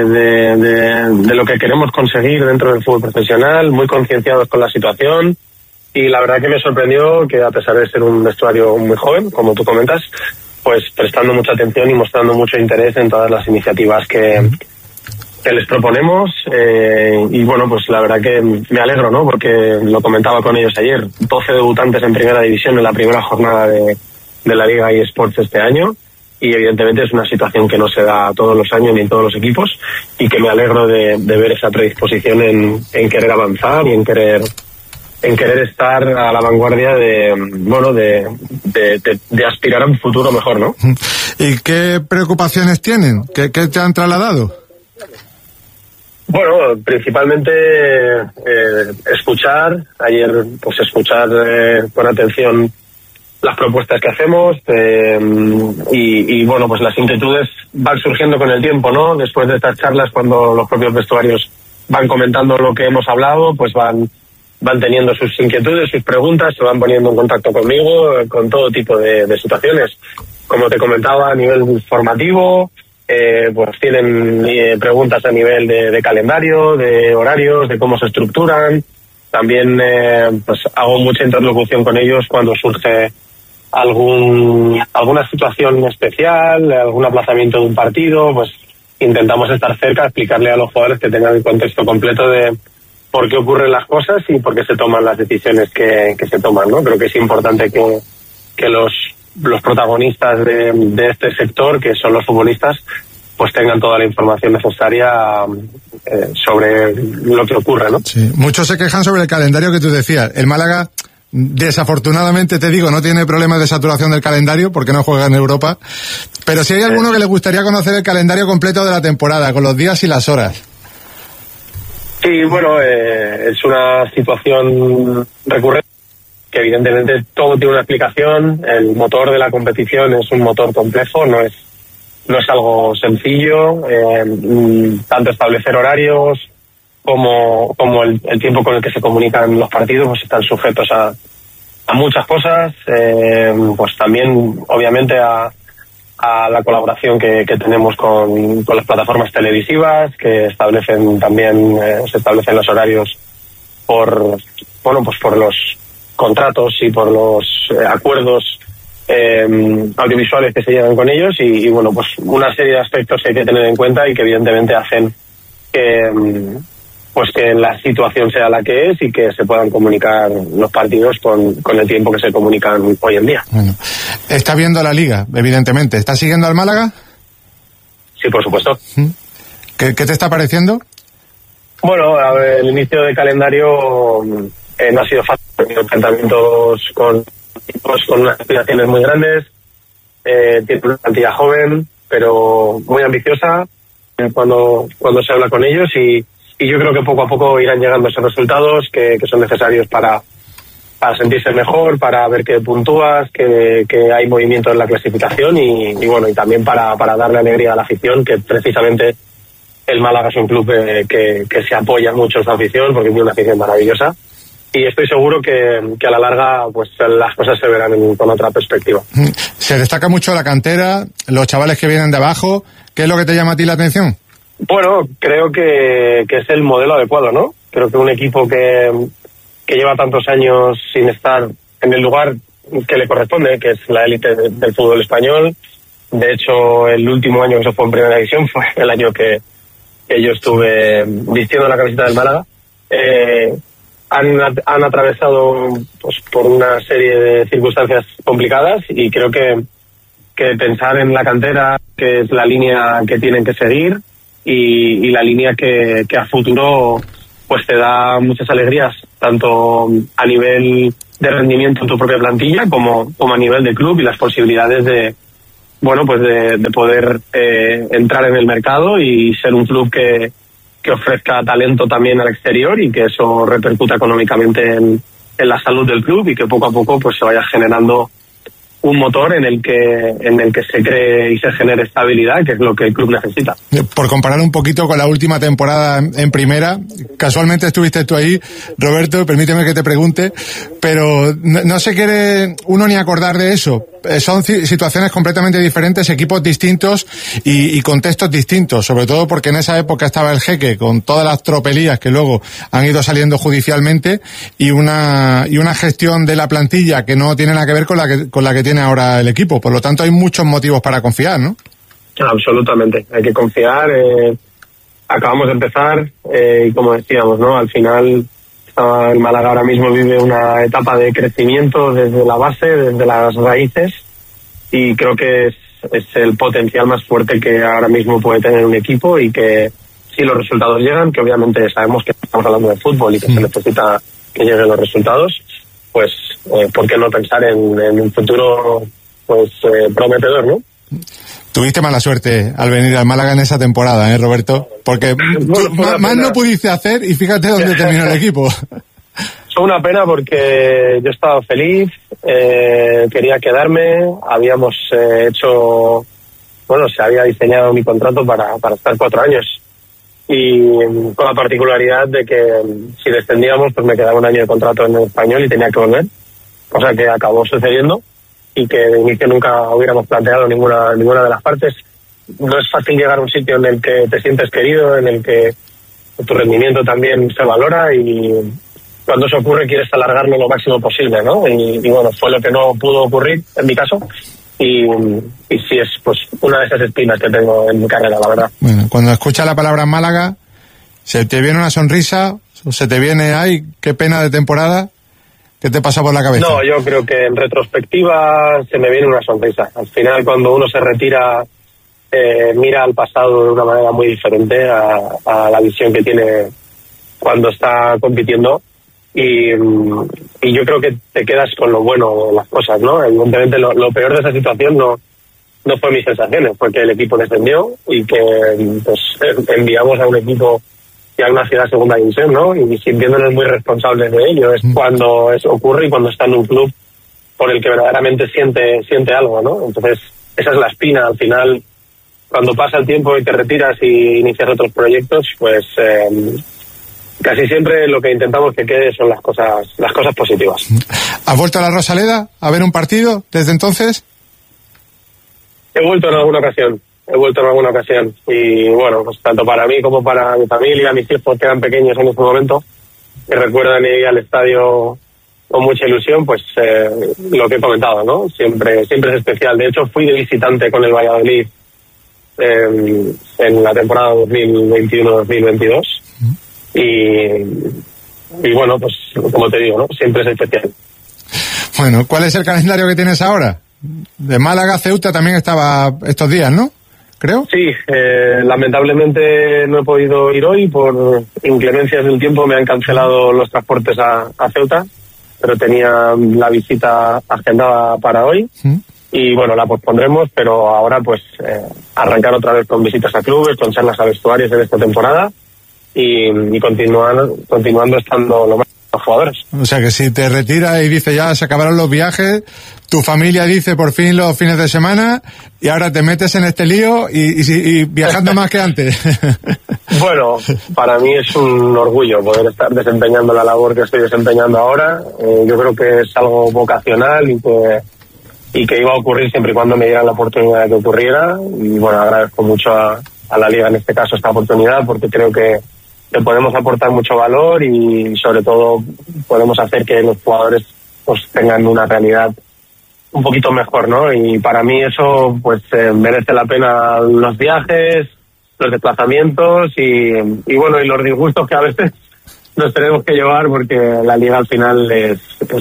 De lo que queremos conseguir dentro del fútbol profesional, muy concienciados con la situación, y la verdad que me sorprendió que a pesar de ser un vestuario muy joven, como tú comentas, pues prestando mucha atención y mostrando mucho interés en todas las iniciativas que les proponemos, y bueno, pues la verdad que me alegro, ¿no? Porque lo comentaba con ellos ayer, 12 debutantes en primera división en la primera jornada de la Liga eSports este año, y evidentemente es una situación que no se da todos los años ni en todos los equipos, y que me alegro de ver esa predisposición en querer avanzar y en querer estar a la vanguardia de aspirar a un futuro mejor, ¿no?
¿Y qué preocupaciones tienen? ¿Qué te han trasladado?
Bueno, principalmente escuchar con atención las propuestas que hacemos, y bueno, pues las inquietudes van surgiendo con el tiempo, ¿no? Después de estas charlas, cuando los propios vestuarios van comentando lo que hemos hablado, pues van teniendo sus inquietudes, sus preguntas, se van poniendo en contacto conmigo con todo tipo de situaciones. Como te comentaba, a nivel formativo, pues tienen preguntas a nivel de calendario, de horarios, de cómo se estructuran. También pues hago mucha interlocución con ellos cuando surge alguna situación especial, algún aplazamiento de un partido, pues intentamos estar cerca, explicarle a los jugadores que tengan el contexto completo de por qué ocurren las cosas y por qué se toman las decisiones que se toman, ¿no? Creo que es importante que los protagonistas de este sector, que son los futbolistas, pues tengan toda la información necesaria sobre lo que ocurre, ¿no?
Sí. Muchos se quejan sobre el calendario que tú decías. El Málaga, desafortunadamente te digo, no tiene problemas de saturación del calendario porque no juega en Europa, pero si hay alguno que le gustaría conocer el calendario completo de la temporada, con los días y las horas.
Sí, bueno, es una situación recurrente, que evidentemente todo tiene una explicación. El motor de la competición es un motor complejo, no es algo sencillo, tanto establecer horarios como el tiempo con el que se comunican los partidos, pues están sujetos a muchas cosas, pues también obviamente a la colaboración que tenemos con las plataformas televisivas, que establecen también se establecen los horarios por los contratos y por los acuerdos audiovisuales que se llevan con ellos, y bueno, pues una serie de aspectos que hay que tener en cuenta y que evidentemente hacen que la situación sea la que es y que se puedan comunicar los partidos con el tiempo que se comunican hoy en día.
Bueno, está viendo la Liga, evidentemente. ¿Está siguiendo al Málaga?
Sí, por supuesto.
¿Qué te está pareciendo?
Bueno, a ver, el inicio de calendario no ha sido fácil. He tenido enfrentamientos con equipos con unas aspiraciones muy grandes, tiene una plantilla joven, pero muy ambiciosa cuando se habla con ellos, y yo creo que poco a poco irán llegando esos resultados que son necesarios para sentirse mejor, para ver que puntúas, que hay movimiento en la clasificación, y bueno, y también para darle alegría a la afición, que precisamente el Málaga es un club que se apoya mucho en su afición, porque tiene una afición maravillosa. Y estoy seguro que a la larga pues las cosas se verán con otra perspectiva.
Se destaca mucho la cantera, los chavales que vienen de abajo. ¿Qué es lo que te llama a ti la atención?
Bueno, creo que es el modelo adecuado, ¿no? Creo que un equipo que lleva tantos años sin estar en el lugar que le corresponde, que es la élite del fútbol español. De hecho, el último año que se fue en primera división fue el año que yo estuve vistiendo la camiseta del Málaga. Han atravesado pues por una serie de circunstancias complicadas, y creo que pensar en la cantera, que es la línea que tienen que seguir, y la línea que a futuro pues te da muchas alegrías, tanto a nivel de rendimiento en tu propia plantilla como a nivel de club, y las posibilidades de poder entrar en el mercado y ser un club que ofrezca talento también al exterior, y que eso repercuta económicamente en la salud del club, y que poco a poco pues se vaya generando un motor en el que se cree y se genere estabilidad, que es lo que el club necesita.
Por comparar un poquito con la última temporada en primera, casualmente estuviste tú ahí, Roberto, permíteme que te pregunte, pero no se quiere uno ni acordar de eso. Son situaciones completamente diferentes, equipos distintos y contextos distintos, sobre todo porque en esa época estaba el Jeque con todas las tropelías que luego han ido saliendo judicialmente, y una gestión de la plantilla que no tiene nada que ver con la que tiene ahora el equipo. Por lo tanto, hay muchos motivos para confiar, ¿no?
Absolutamente, hay que confiar. Acabamos de empezar, y como decíamos, ¿no? Al final el Málaga ahora mismo vive una etapa de crecimiento desde la base, desde las raíces, y creo que es el potencial más fuerte que ahora mismo puede tener un equipo, y que si los resultados llegan, que obviamente sabemos que estamos hablando de fútbol y que se necesita que lleguen los resultados, pues ¿por qué no pensar en un futuro pues prometedor, ¿no?
Tuviste mala suerte al venir al Málaga en esa temporada, Roberto, porque más no pudiste hacer, y fíjate dónde terminó el equipo.
Fue una pena porque yo estaba feliz, quería quedarme, habíamos se había diseñado mi contrato para estar 4 años, y con la particularidad de que si descendíamos pues me quedaba un año de contrato en el Español y tenía que volver, cosa que acabó sucediendo, y que de inicio nunca hubiéramos planteado ninguna de las partes. No es fácil llegar a un sitio en el que te sientes querido, en el que tu rendimiento también se valora, y cuando eso ocurre quieres alargarlo lo máximo posible, ¿no? Y bueno, fue lo que no pudo ocurrir en mi caso, y sí es pues una de esas espinas que tengo en mi carrera, la verdad.
Bueno, cuando escuchas la palabra Málaga, ¿se te viene una sonrisa? ¿O se te viene, ay, qué pena de temporada? ¿Qué te pasa por la cabeza?
No, yo creo que en retrospectiva se me viene una sonrisa. Al final, cuando uno se retira, mira al pasado de una manera muy diferente a la visión que tiene cuando está compitiendo, y yo creo que te quedas con lo bueno de las cosas, ¿no? Evidentemente lo peor de esa situación no fue mis sensaciones, fue que el equipo descendió y que pues enviamos a un equipo y a una ciudad de segunda división, ¿no? Y sintiéndonos muy responsables de ello. Es cuando eso ocurre y cuando está en un club por el que verdaderamente siente algo, ¿no? Entonces, esa es la espina. Al final, cuando pasa el tiempo y te retiras y inicias otros proyectos, pues casi siempre lo que intentamos que quede son las cosas positivas.
¿Has vuelto a la Rosaleda a ver un partido desde entonces?
He vuelto en alguna ocasión. Y bueno, pues tanto para mí como para mi familia, mis hijos que eran pequeños en ese momento, que recuerdan ir al estadio con mucha ilusión, pues lo que he comentado, ¿no? Siempre es especial. De hecho, fui de visitante con el Valladolid en la temporada 2021-2022 y bueno, pues como te digo, ¿no? Siempre es especial.
Bueno, ¿cuál es el calendario que tienes ahora? De Málaga, Ceuta también estaba estos días, ¿no? Creo.
Sí, lamentablemente no he podido ir hoy por inclemencias del tiempo, me han cancelado los transportes a Ceuta, pero tenía la visita agendada para hoy y bueno, la pospondremos, pero ahora pues arrancar otra vez con visitas a clubes, con charlas a vestuarios en esta temporada y continuando estando lo más los jugadores.
O sea que si te retiras y dices ya se acabaron los viajes, tu familia dice por fin los fines de semana y ahora te metes en este lío y viajando más que antes.
Bueno, para mí es un orgullo poder estar desempeñando la labor que estoy desempeñando ahora. Yo creo que es algo vocacional y que iba a ocurrir siempre y cuando me dieran la oportunidad de que ocurriera. Y bueno, agradezco mucho a la Liga en este caso esta oportunidad porque creo que podemos aportar mucho valor y sobre todo podemos hacer que los jugadores pues tengan una realidad un poquito mejor, ¿no? Y para mí eso pues merece la pena los viajes, los desplazamientos y bueno, y los disgustos que a veces nos tenemos que llevar, porque la liga al final es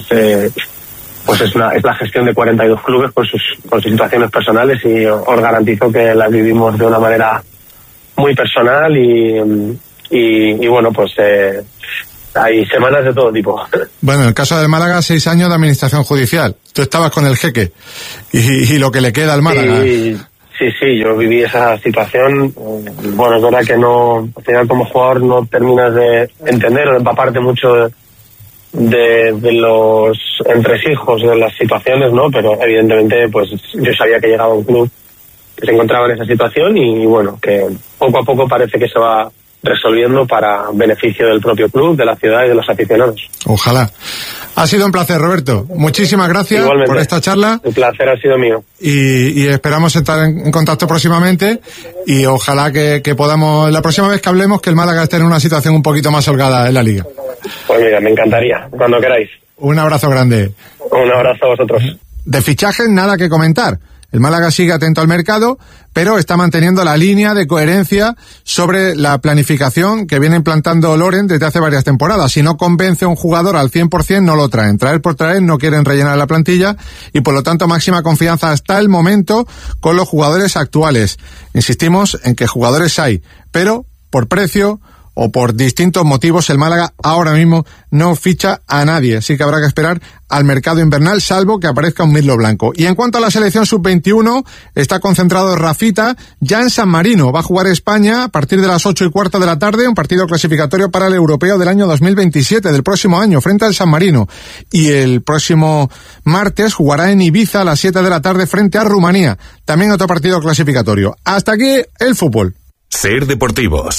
la gestión de 42 clubes con sus situaciones personales, y os garantizo que las vivimos de una manera muy personal y bueno, pues hay semanas de todo tipo.
Bueno, en el caso del Málaga, 6 años de administración judicial. Tú estabas con el jeque y lo que le queda al Málaga.
Sí, yo viví esa situación. Bueno, es verdad que no, al final como jugador no terminas de entender o de empaparte mucho de los entresijos de las situaciones, ¿no? Pero evidentemente pues yo sabía que llegaba a un club que se encontraba en esa situación y bueno, que poco a poco parece que se va resolviendo para beneficio del propio club, de la ciudad y de los aficionados.
Ojalá. Ha sido un placer, Roberto. Muchísimas gracias. Igualmente, por esta charla.
El placer ha sido mío.
Y esperamos estar en contacto próximamente y ojalá que podamos, la próxima vez que hablemos, que el Málaga esté en una situación un poquito más holgada en la liga.
Pues mira, me encantaría, cuando queráis.
Un abrazo grande.
Un abrazo a vosotros.
De fichajes nada que comentar. El Málaga sigue atento al mercado, pero está manteniendo la línea de coherencia sobre la planificación que viene implantando Loren desde hace varias temporadas. Si no convence a un jugador al 100%, no lo traen. Traer por traer, no quieren rellenar la plantilla y por lo tanto máxima confianza hasta el momento con los jugadores actuales. Insistimos en que jugadores hay, pero por precio o por distintos motivos el Málaga ahora mismo no ficha a nadie, así que habrá que esperar al mercado invernal, salvo que aparezca un mirlo blanco. Y en cuanto a la selección sub-21, está concentrado Rafita ya en San Marino. Va a jugar España a partir de las 8:15 de la tarde, un partido clasificatorio para el europeo del año 2027, del próximo año, frente al San Marino. Y el próximo martes jugará en Ibiza a las 7 de la tarde frente a Rumanía, también otro partido clasificatorio. Hasta aquí el fútbol.
Ser Deportivos.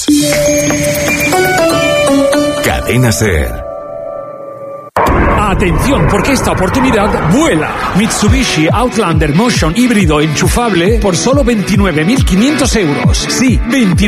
Cadena Ser.
Atención, porque esta oportunidad vuela. Mitsubishi Outlander Motion híbrido enchufable por solo 29.500 euros. Sí,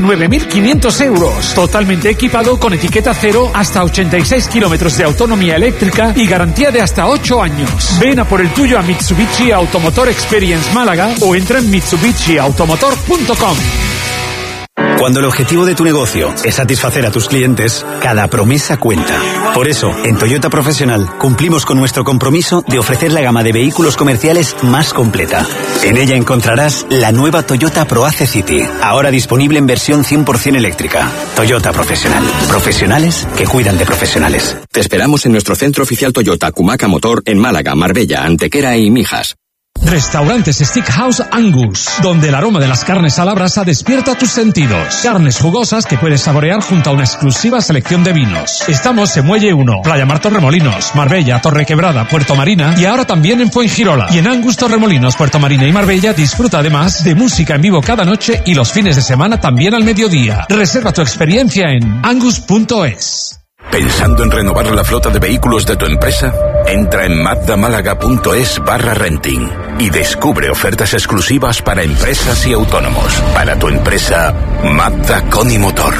29.500 euros. Totalmente equipado con etiqueta cero, hasta 86 kilómetros de autonomía eléctrica y garantía de hasta 8 años. Ven a por el tuyo a Mitsubishi Automotor Experience Málaga o entra en mitsubishiautomotor.com.
Cuando el objetivo de tu negocio es satisfacer a tus clientes, cada promesa cuenta. Por eso, en Toyota Profesional cumplimos con nuestro compromiso de ofrecer la gama de vehículos comerciales más completa. En ella encontrarás la nueva Toyota ProAce City, ahora disponible en versión 100% eléctrica. Toyota Profesional. Profesionales que cuidan de profesionales.
Te esperamos en nuestro centro oficial Toyota Cumaca Motor en Málaga, Marbella, Antequera y Mijas.
Restaurantes Steakhouse Angus, donde el aroma de las carnes a la brasa despierta tus sentidos. Carnes jugosas que puedes saborear junto a una exclusiva selección de vinos. Estamos en Muelle 1, Playa Mar Torremolinos, Marbella, Torrequebrada, Puerto Marina y ahora también en Fuengirola. Y en Angus Torremolinos, Puerto Marina y Marbella disfruta además de música en vivo cada noche y los fines de semana también al mediodía. Reserva tu experiencia en angus.es.
¿Pensando en renovar la flota de vehículos de tu empresa? Entra en mazdamálaga.es/renting y descubre ofertas exclusivas para empresas y autónomos. Para tu empresa, Mazda Conimotor.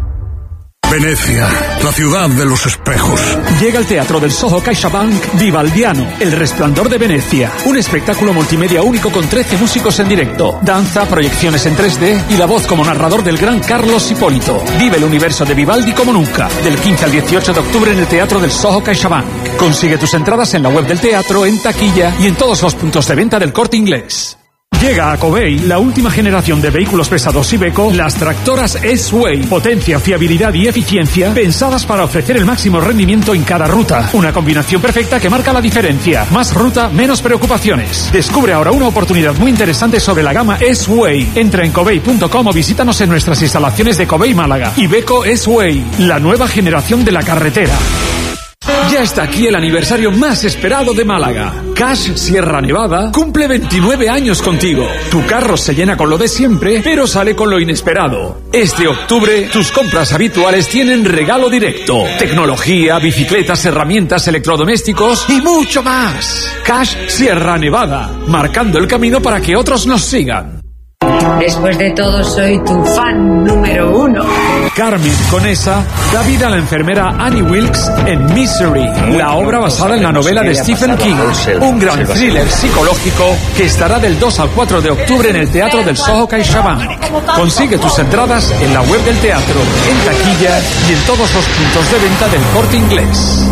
Venecia, la ciudad de los espejos.
Llega al Teatro del Soho CaixaBank Vivaldiano, El Resplandor de Venecia. Un espectáculo multimedia único con 13 músicos en directo, danza, proyecciones en 3D y la voz como narrador del gran Carlos Hipólito. Vive el universo de Vivaldi como nunca. Del 15 al 18 de octubre en el Teatro del Soho CaixaBank. Consigue tus entradas en la web del teatro, en taquilla y en todos los puntos de venta del Corte Inglés. Llega a Covey la última generación de vehículos pesados Iveco, las tractoras S-Way. Potencia, fiabilidad y eficiencia pensadas para ofrecer el máximo rendimiento en cada ruta. Una combinación perfecta que marca la diferencia. Más ruta, menos preocupaciones. Descubre ahora una oportunidad muy interesante sobre la gama S-Way. Entra en covey.com o visítanos en nuestras instalaciones de Covey Málaga. Iveco S-Way, la nueva generación de la carretera. Ya está aquí el aniversario más esperado de Málaga. Cash Sierra Nevada cumple 29 años contigo. Tu carro se llena con lo de siempre, pero sale con lo inesperado. Este octubre, tus compras habituales tienen regalo directo. Tecnología, bicicletas, herramientas, electrodomésticos y mucho más. Cash Sierra Nevada, marcando el camino para que otros nos sigan.
Después de todo, soy tu fan número 1.
Carmen Conesa da vida a la enfermera Annie Wilkes en Misery, la obra basada en la novela de Stephen King, un gran thriller psicológico que estará del 2 al 4 de octubre en el Teatro del Soho CaixaBank. Consigue tus entradas en la web del teatro, en taquilla y en todos los puntos de venta del Corte Inglés.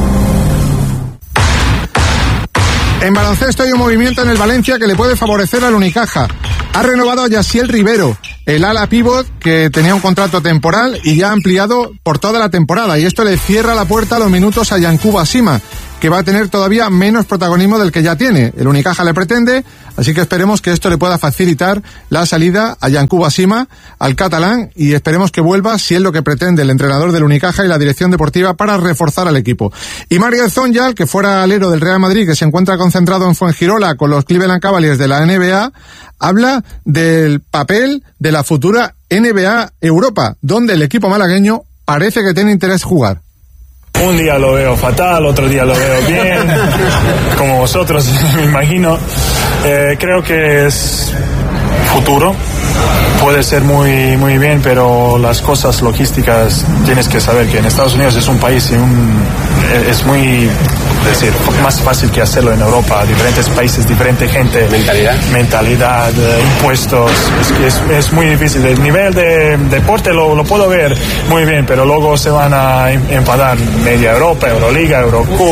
En baloncesto hay un movimiento en el Valencia que le puede favorecer al Unicaja. Ha renovado a Yaciel Rivero, el ala pívot que tenía un contrato temporal y ya ha ampliado por toda la temporada. Y esto le cierra la puerta a los minutos a Yankuba Sima, que va a tener todavía menos protagonismo del que ya tiene. El Unicaja le pretende, así que esperemos que esto le pueda facilitar la salida a Yankuba Sima, al catalán, y esperemos que vuelva, si es lo que pretende el entrenador del Unicaja y la dirección deportiva, para reforzar al equipo. Y Mario Zonjal, que fuera alero del Real Madrid, que se encuentra concentrado en Fuengirola con los Cleveland Cavaliers de la NBA, habla del papel de la futura NBA Europa, donde el equipo malagueño parece que tiene interés jugar.
Un día lo veo fatal, otro día lo veo bien, como vosotros, me imagino. Creo que es futuro, puede ser muy, muy bien, pero las cosas logísticas tienes que saber que en Estados Unidos es un país y es muy, decir, más fácil que hacerlo en Europa. Diferentes países, diferente gente, mentalidad, impuestos, es muy difícil. El nivel de deporte lo puedo ver muy bien, pero luego se van a enfadar. Media Europa, Euroliga, Eurocup,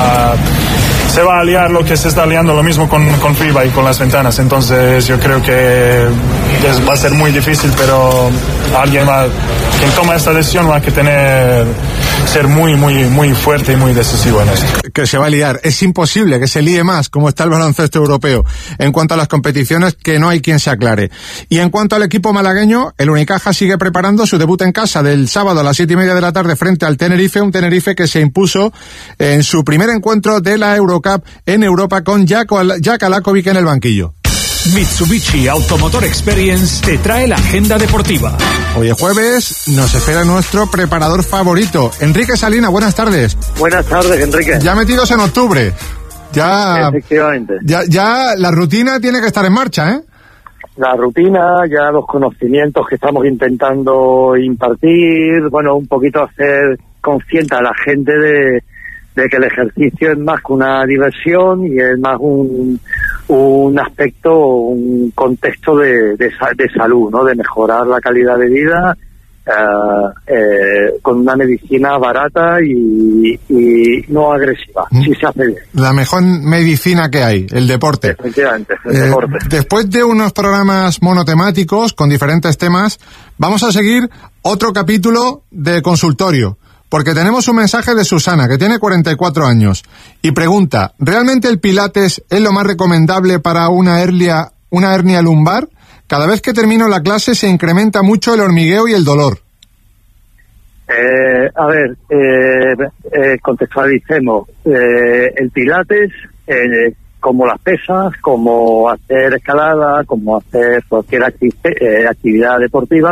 se va a liar lo que se está liando, lo mismo con FIBA y con las ventanas. Entonces yo creo que va a ser muy difícil, pero quien toma esta decisión va a ser muy, muy, muy fuerte y muy decisivo en esto.
Que se va a liar. Es imposible que se líe más, como está el baloncesto europeo. En cuanto a las competiciones, que no hay quien se aclare. Y en cuanto al equipo malagueño, el Unicaja sigue preparando su debut en casa del sábado a las 7:30 de la tarde frente al Tenerife, un Tenerife que se impuso en su primer encuentro de la Eurocup en Europa con Jack Alakovic en el banquillo.
Mitsubishi Automotor Experience te trae la agenda deportiva.
Hoy es jueves, nos espera nuestro preparador favorito, Enrique Salina. Buenas tardes.
Buenas tardes, Enrique.
Ya metidos en octubre.
Efectivamente.
Ya la rutina tiene que estar en marcha, ¿eh?
La rutina, ya los conocimientos que estamos intentando impartir, bueno, un poquito hacer consciente a la gente de que el ejercicio es más que una diversión y es más un aspecto, un contexto de salud, ¿no? De mejorar la calidad de vida con una medicina barata y no agresiva, si se hace bien.
La mejor medicina que hay, el deporte.
Efectivamente, el deporte.
Después de unos programas monotemáticos con diferentes temas, vamos a seguir otro capítulo de consultorio. Porque tenemos un mensaje de Susana, que tiene 44 años, y pregunta, ¿realmente el pilates es lo más recomendable para una hernia lumbar? Cada vez que termino la clase se incrementa mucho el hormigueo y el dolor.
Contextualicemos. El pilates, como las pesas, como hacer escalada, como hacer cualquier actividad deportiva,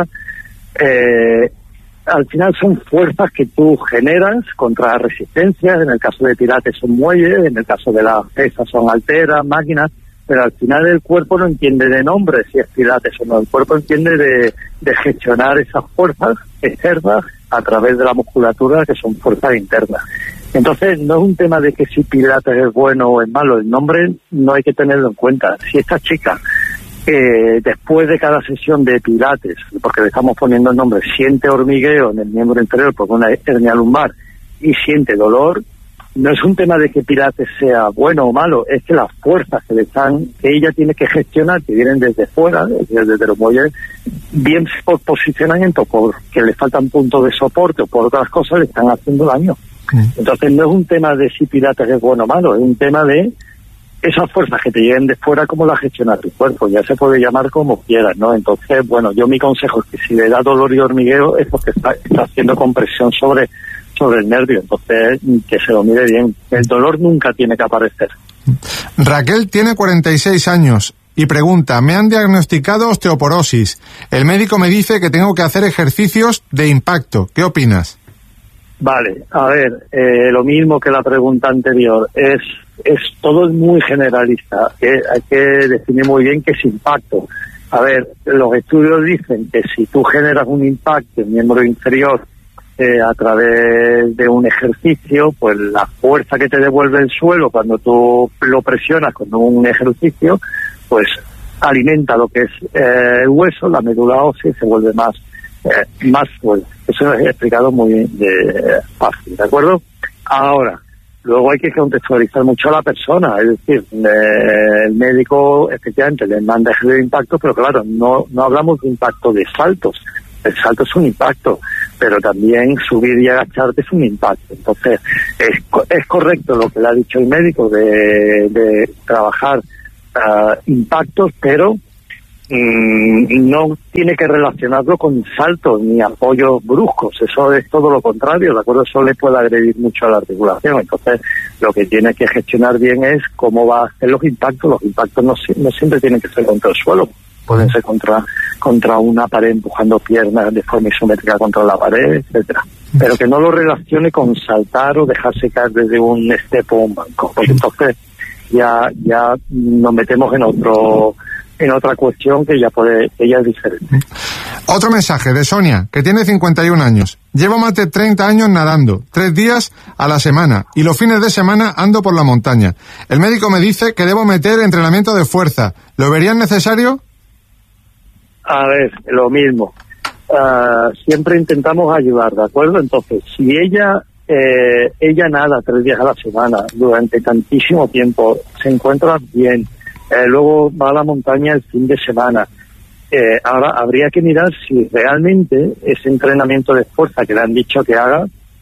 al final son fuerzas que tú generas contra resistencias. En el caso de pilates son muelles, en el caso de las pesas son halteras, máquinas, pero al final el cuerpo no entiende de nombre si es pilates o no. El cuerpo entiende de gestionar esas fuerzas externas a través de la musculatura, que son fuerzas internas. Entonces no es un tema de que si pilates es bueno o es malo. El nombre no hay que tenerlo en cuenta. Si esta chica después de cada sesión de pilates, porque le estamos poniendo el nombre, siente hormigueo en el miembro inferior por una hernia lumbar y siente dolor, no es un tema de que pilates sea bueno o malo, es que las fuerzas que ella tiene que gestionar, que vienen desde fuera, desde los muelles, bien por posicionamiento, porque le faltan puntos de soporte o por otras cosas, le están haciendo daño. Entonces no es un tema de si pilates es bueno o malo, es un tema de esas fuerzas que te lleguen de fuera, cómo las gestiona tu cuerpo. Ya se puede llamar como quieras, ¿no? Entonces, bueno, yo mi consejo es que si le da dolor y hormigueo es porque está haciendo compresión sobre el nervio. Entonces, que se lo mire bien. El dolor nunca tiene que aparecer.
Raquel tiene 46 años y pregunta, me han diagnosticado osteoporosis. El médico me dice que tengo que hacer ejercicios de impacto. ¿Qué opinas?
Vale, a ver, lo mismo que la pregunta anterior, todo es muy generalista, hay que definir muy bien qué es impacto. A ver, los estudios dicen que si tú generas un impacto en miembro inferior a través de un ejercicio, pues la fuerza que te devuelve el suelo cuando tú lo presionas con un ejercicio, pues alimenta lo que es el hueso, la médula ósea, y se vuelve más fuerte. Eso lo he explicado muy fácil, ¿de acuerdo? Ahora, luego hay que contextualizar mucho a la persona, es decir, el médico efectivamente le manda ejercicio de impacto, pero claro, no hablamos de impacto de saltos. El salto es un impacto, pero también subir y agacharte es un impacto. Entonces, es correcto lo que le ha dicho el médico de trabajar impactos, pero no tiene que relacionarlo con saltos ni apoyos bruscos. Eso es todo lo contrario, ¿de acuerdo? Eso le puede agredir mucho a la articulación. Entonces, lo que tiene que gestionar bien es cómo va a hacer los impactos. Los impactos no siempre tienen que ser contra el suelo. Pueden ser contra una pared, empujando piernas de forma isométrica contra la pared, etcétera. Pero que no lo relacione con saltar o dejarse caer desde un step o un banco, porque entonces ya nos metemos en otra cuestión que ya es diferente.
Otro mensaje de Sonia, que tiene 51 años. Llevo más de 30 años nadando, 3 días a la semana, y los fines de semana ando por la montaña. El médico me dice que debo meter entrenamiento de fuerza. ¿Lo verían necesario?
A ver, lo mismo. Siempre intentamos ayudar, ¿de acuerdo? Entonces, si ella nada 3 días a la semana durante tantísimo tiempo, se encuentra bien, luego va a la montaña el fin de semana, ahora habría que mirar si realmente ese entrenamiento de fuerza que le han dicho que haga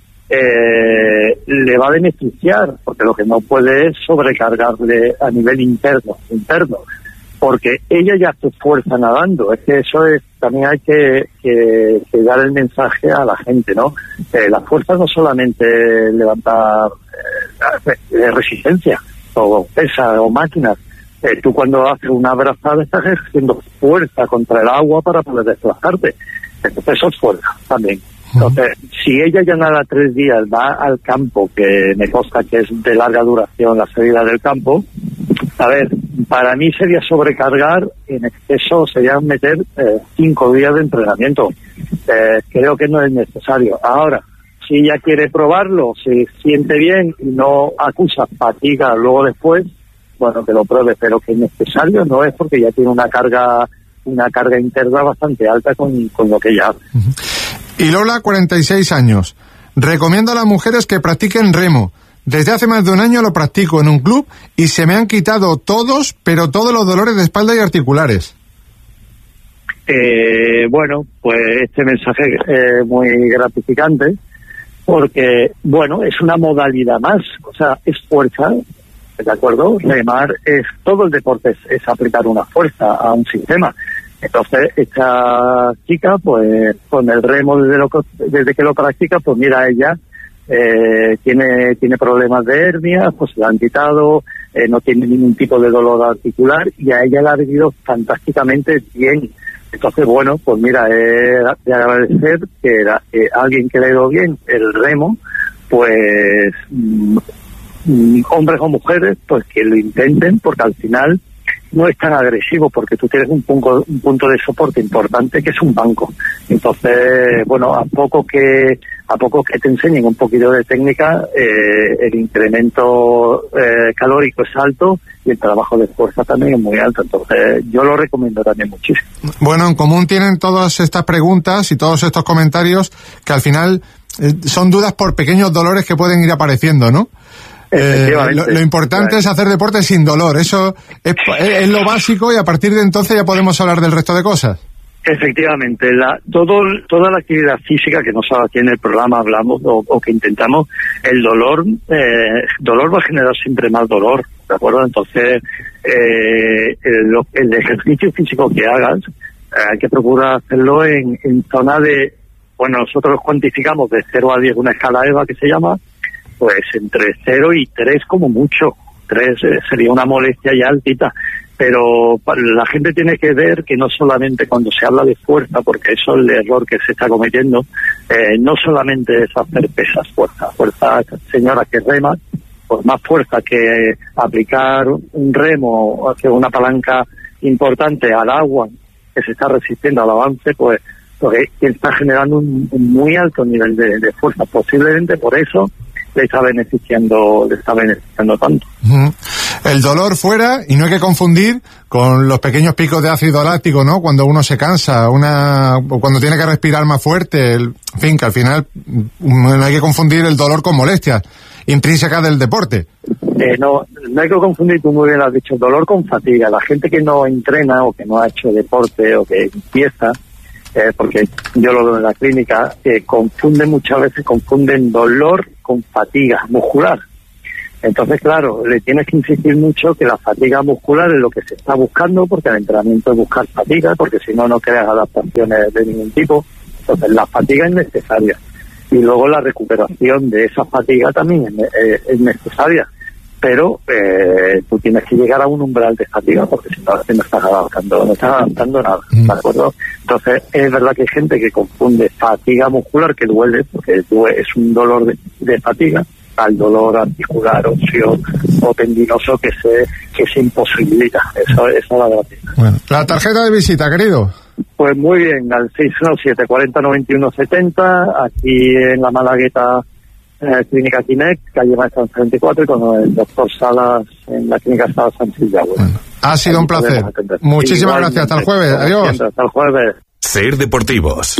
le va a beneficiar, porque lo que no puede es sobrecargarle a nivel interno, porque ella ya hace fuerza nadando. Es que eso también hay que dar el mensaje a la gente, ¿no? La fuerza no solamente levantar resistencia o pesa o máquinas. Tú cuando haces una brazada estás ejerciendo fuerza contra el agua para poder desplazarte. Entonces eso es fuerza también. Entonces, si ella ya nada 3 días, va al campo, que me consta que es de larga duración la salida del campo, a ver, para mí sería sobrecargar en exceso, sería meter 5 días de entrenamiento. Creo que no es necesario. Ahora, si ella quiere probarlo, se siente bien y no acusa fatiga luego después, bueno, que lo pruebe, pero que es necesario no es, porque ya tiene una carga interna bastante alta con lo que ella hace.
Y Lola, 46 años. Recomiendo a las mujeres que practiquen remo. Desde hace más de un año lo practico en un club y se me han quitado todos los dolores de espalda y articulares.
Bueno, pues este mensaje es muy gratificante, porque, bueno, es una modalidad más, o sea, es fuerza, ¿de acuerdo? Remar todo el deporte es aplicar una fuerza a un sistema. Entonces, esta chica, pues, con el remo desde que lo practica, pues mira, ella tiene problemas de hernia, pues se la han quitado, no tiene ningún tipo de dolor articular, y a ella le ha venido fantásticamente bien. Entonces, bueno, pues mira, de agradecer que alguien que le ha ido bien el remo, pues hombres o mujeres, pues que lo intenten, porque al final no es tan agresivo, porque tú tienes un punto de soporte importante, que es un banco. Entonces, bueno, a poco que te enseñen un poquito de técnica, el incremento calórico es alto y el trabajo de fuerza también es muy alto. Entonces, yo lo recomiendo también muchísimo.
Bueno, en común tienen todas estas preguntas y todos estos comentarios, que al final son dudas por pequeños dolores que pueden ir apareciendo, ¿no? Lo importante es hacer deporte sin dolor. Eso es lo básico, y a partir de entonces ya podemos hablar del resto de cosas.
Efectivamente, toda la actividad física que nosotros aquí en el programa hablamos o que intentamos, el dolor va a generar siempre más dolor, ¿de acuerdo? Entonces, el ejercicio físico que hagas, hay que procurar hacerlo en zona de, bueno, nosotros cuantificamos de 0 a 10 una escala EVA que se llama, pues entre 0 y 3 como mucho. 3 sería una molestia ya altita. Pero la gente tiene que ver que no solamente cuando se habla de fuerza, porque eso es el error que se está cometiendo, no solamente es hacer pesas, fuerza, señora que rema, pues más fuerza que aplicar un remo, que una palanca importante al agua, que se está resistiendo al avance, pues que está generando un muy alto nivel de fuerza. Posiblemente por eso le está beneficiando tanto.
El dolor fuera, y no hay que confundir con los pequeños picos de ácido láctico, ¿no? Cuando uno se cansa, o cuando tiene que respirar más fuerte, en fin, que al final no hay que confundir el dolor con molestias intrínsecas del deporte.
No hay que confundir, tú muy bien lo has dicho, dolor con fatiga. La gente que no entrena o que no ha hecho deporte o que empieza, porque yo lo veo en la clínica, muchas veces confunden dolor con fatiga muscular. Entonces, claro, le tienes que insistir mucho que la fatiga muscular es lo que se está buscando, porque el entrenamiento es buscar fatiga, porque si no, no creas adaptaciones de ningún tipo. Entonces, la fatiga es necesaria. Y luego la recuperación de esa fatiga también es necesaria. Pero tú tienes que llegar a un umbral de fatiga, porque si no estás adaptando nada, ¿de acuerdo? Entonces, es verdad que hay gente que confunde fatiga muscular, que duele, porque es un dolor de fatiga, al dolor articular, óseo o tendinoso que se imposibilita. Eso es la verdad.
Bueno, la tarjeta de visita, querido.
Pues muy bien, al 617-40-91-70, aquí en la Malagueta, Clínica Kinect, calle Maestranza 34, y con el doctor Salas en la Clínica Salas San Silvio. Bueno,
ha sido un placer. Muchísimas gracias. Hasta el jueves. Adiós.
Hasta el jueves.
Ser Deportivos.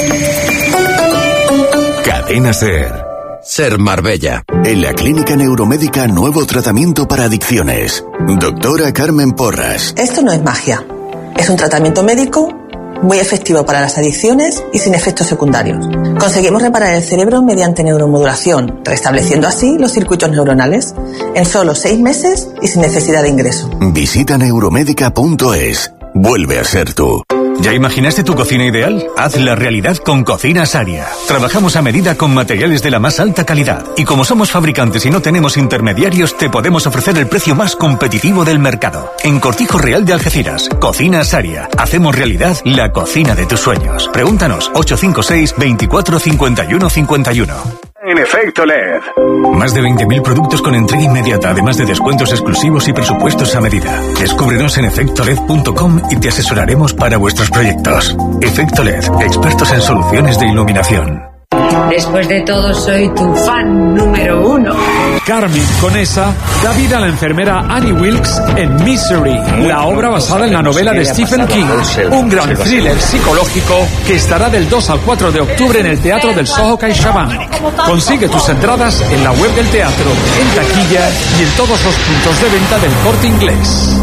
Cadena Ser. Ser Marbella.
En la Clínica Neuromédica, nuevo tratamiento para adicciones. Doctora Carmen Porras.
Esto no es magia. Es un tratamiento médico muy efectivo para las adicciones y sin efectos secundarios. Conseguimos reparar el cerebro mediante neuromodulación, restableciendo así los circuitos neuronales en solo 6 meses y sin necesidad de ingreso.
Visita neuromédica.es. Vuelve a ser tú.
¿Ya imaginaste tu cocina ideal? Hazla realidad con Cocina Saria. Trabajamos a medida con materiales de la más alta calidad. Y como somos fabricantes y no tenemos intermediarios, te podemos ofrecer el precio más competitivo del mercado. En Cortijo Real de Algeciras, Cocina Saria. Hacemos realidad la cocina de tus sueños. Pregúntanos, 856 24 51 51.
En Efecto LED.
Más de 20.000 productos con entrega inmediata, además de descuentos exclusivos y presupuestos a medida. Descúbrenos en efectoled.com y te asesoraremos para vuestros proyectos. Efecto LED, expertos en soluciones de iluminación.
Después de todo, soy tu fan número 1.
Carmen Conesa da vida a la enfermera Annie Wilkes en Misery, la obra basada en la novela de Stephen King. Un gran thriller psicológico que estará del 2 al 4 de octubre en el Teatro del Soho CaixaBank. Consigue tus entradas en la web del teatro, en taquilla y en todos los puntos de venta del Corte Inglés.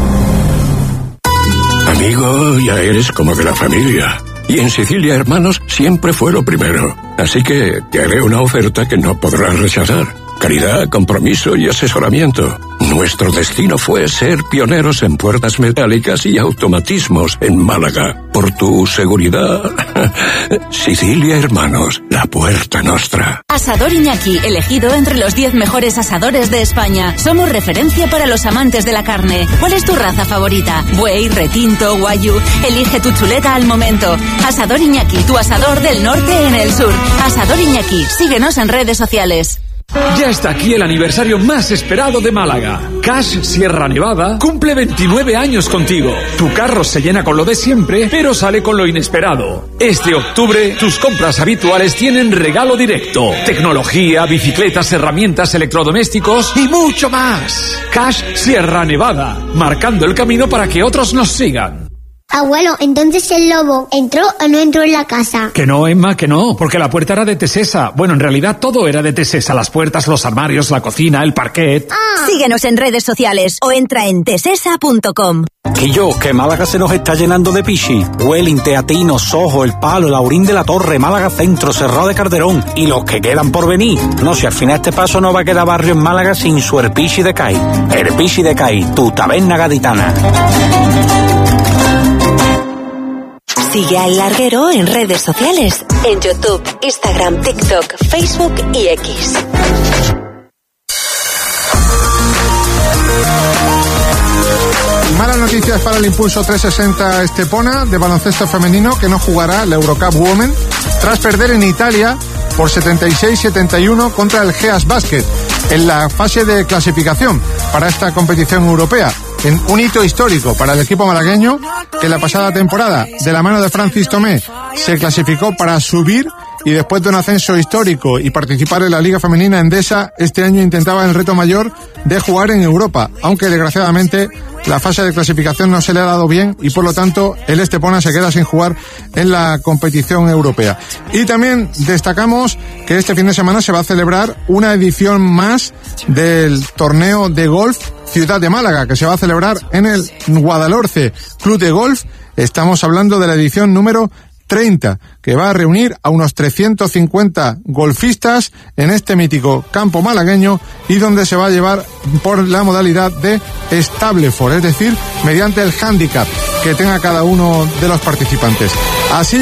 Amigo, ya eres como de la familia. Y en Sicilia Hermanos siempre fue lo primero. Así que te haré una oferta que no podrás rechazar. Calidad, compromiso y asesoramiento. Nuestro destino fue ser pioneros en puertas metálicas y automatismos en Málaga. Por tu seguridad, Sicilia Hermanos, la puerta nostra.
Asador Iñaki, elegido entre los 10 mejores asadores de España. Somos referencia para los amantes de la carne. ¿Cuál es tu raza favorita? Buey, retinto, guayú. Elige tu chuleta al momento. Asador Iñaki, tu asador del norte en el sur. Asador Iñaki, síguenos en redes sociales.
Ya está aquí el aniversario más esperado de Málaga. Cash Sierra Nevada cumple 29 años contigo. Tu carro se llena con lo de siempre, pero sale con lo inesperado. Este octubre, tus compras habituales tienen regalo directo. Tecnología, bicicletas, herramientas, electrodomésticos y mucho más. Cash Sierra Nevada, marcando el camino para que otros nos sigan.
Abuelo, entonces el lobo ¿entró o no entró en la casa?
Que no, Emma, que no, porque la puerta era de Tesesa. Bueno, en realidad todo era de Tesesa, las puertas, los armarios, la cocina, el parquet.
Síguenos en redes sociales o entra en tesesa.com.
Que Málaga se nos está llenando de pichi. Welling, Teatino, Sojo, El Palo, Laurín de la Torre, Málaga Centro, Cerrado de Calderón y los que quedan por venir. No, si al final este paso no va a quedar barrio en Málaga sin su Herpichi de Cai. Herpichi de Cai, tu taberna gaditana.
Sigue a El Larguero en redes sociales, en YouTube, Instagram, TikTok, Facebook y X.
Malas noticias para el Impulso 360 Estepona de baloncesto femenino, que no jugará la Eurocup Women tras perder en Italia por 76-71 contra el Geas Basket en la fase de clasificación para esta competición europea. en un hito histórico para el equipo malagueño, que la pasada temporada, de la mano de Francis Tomé, se clasificó para subir y después de un ascenso histórico y participar en la Liga Femenina Endesa, este año intentaba el reto mayor de jugar en Europa, aunque desgraciadamente la fase de clasificación no se le ha dado bien y por lo tanto el Estepona se queda sin jugar en la competición europea. Y también destacamos que este fin de semana se va a celebrar una edición más del torneo de golf Ciudad de Málaga, que se va a celebrar en el Guadalhorce Club de Golf. Estamos hablando de la edición número 30, que va a reunir a unos 350 golfistas en este mítico campo malagueño y donde se va a llevar por la modalidad de Stableford, es decir, mediante el handicap que tenga cada uno de los participantes. Así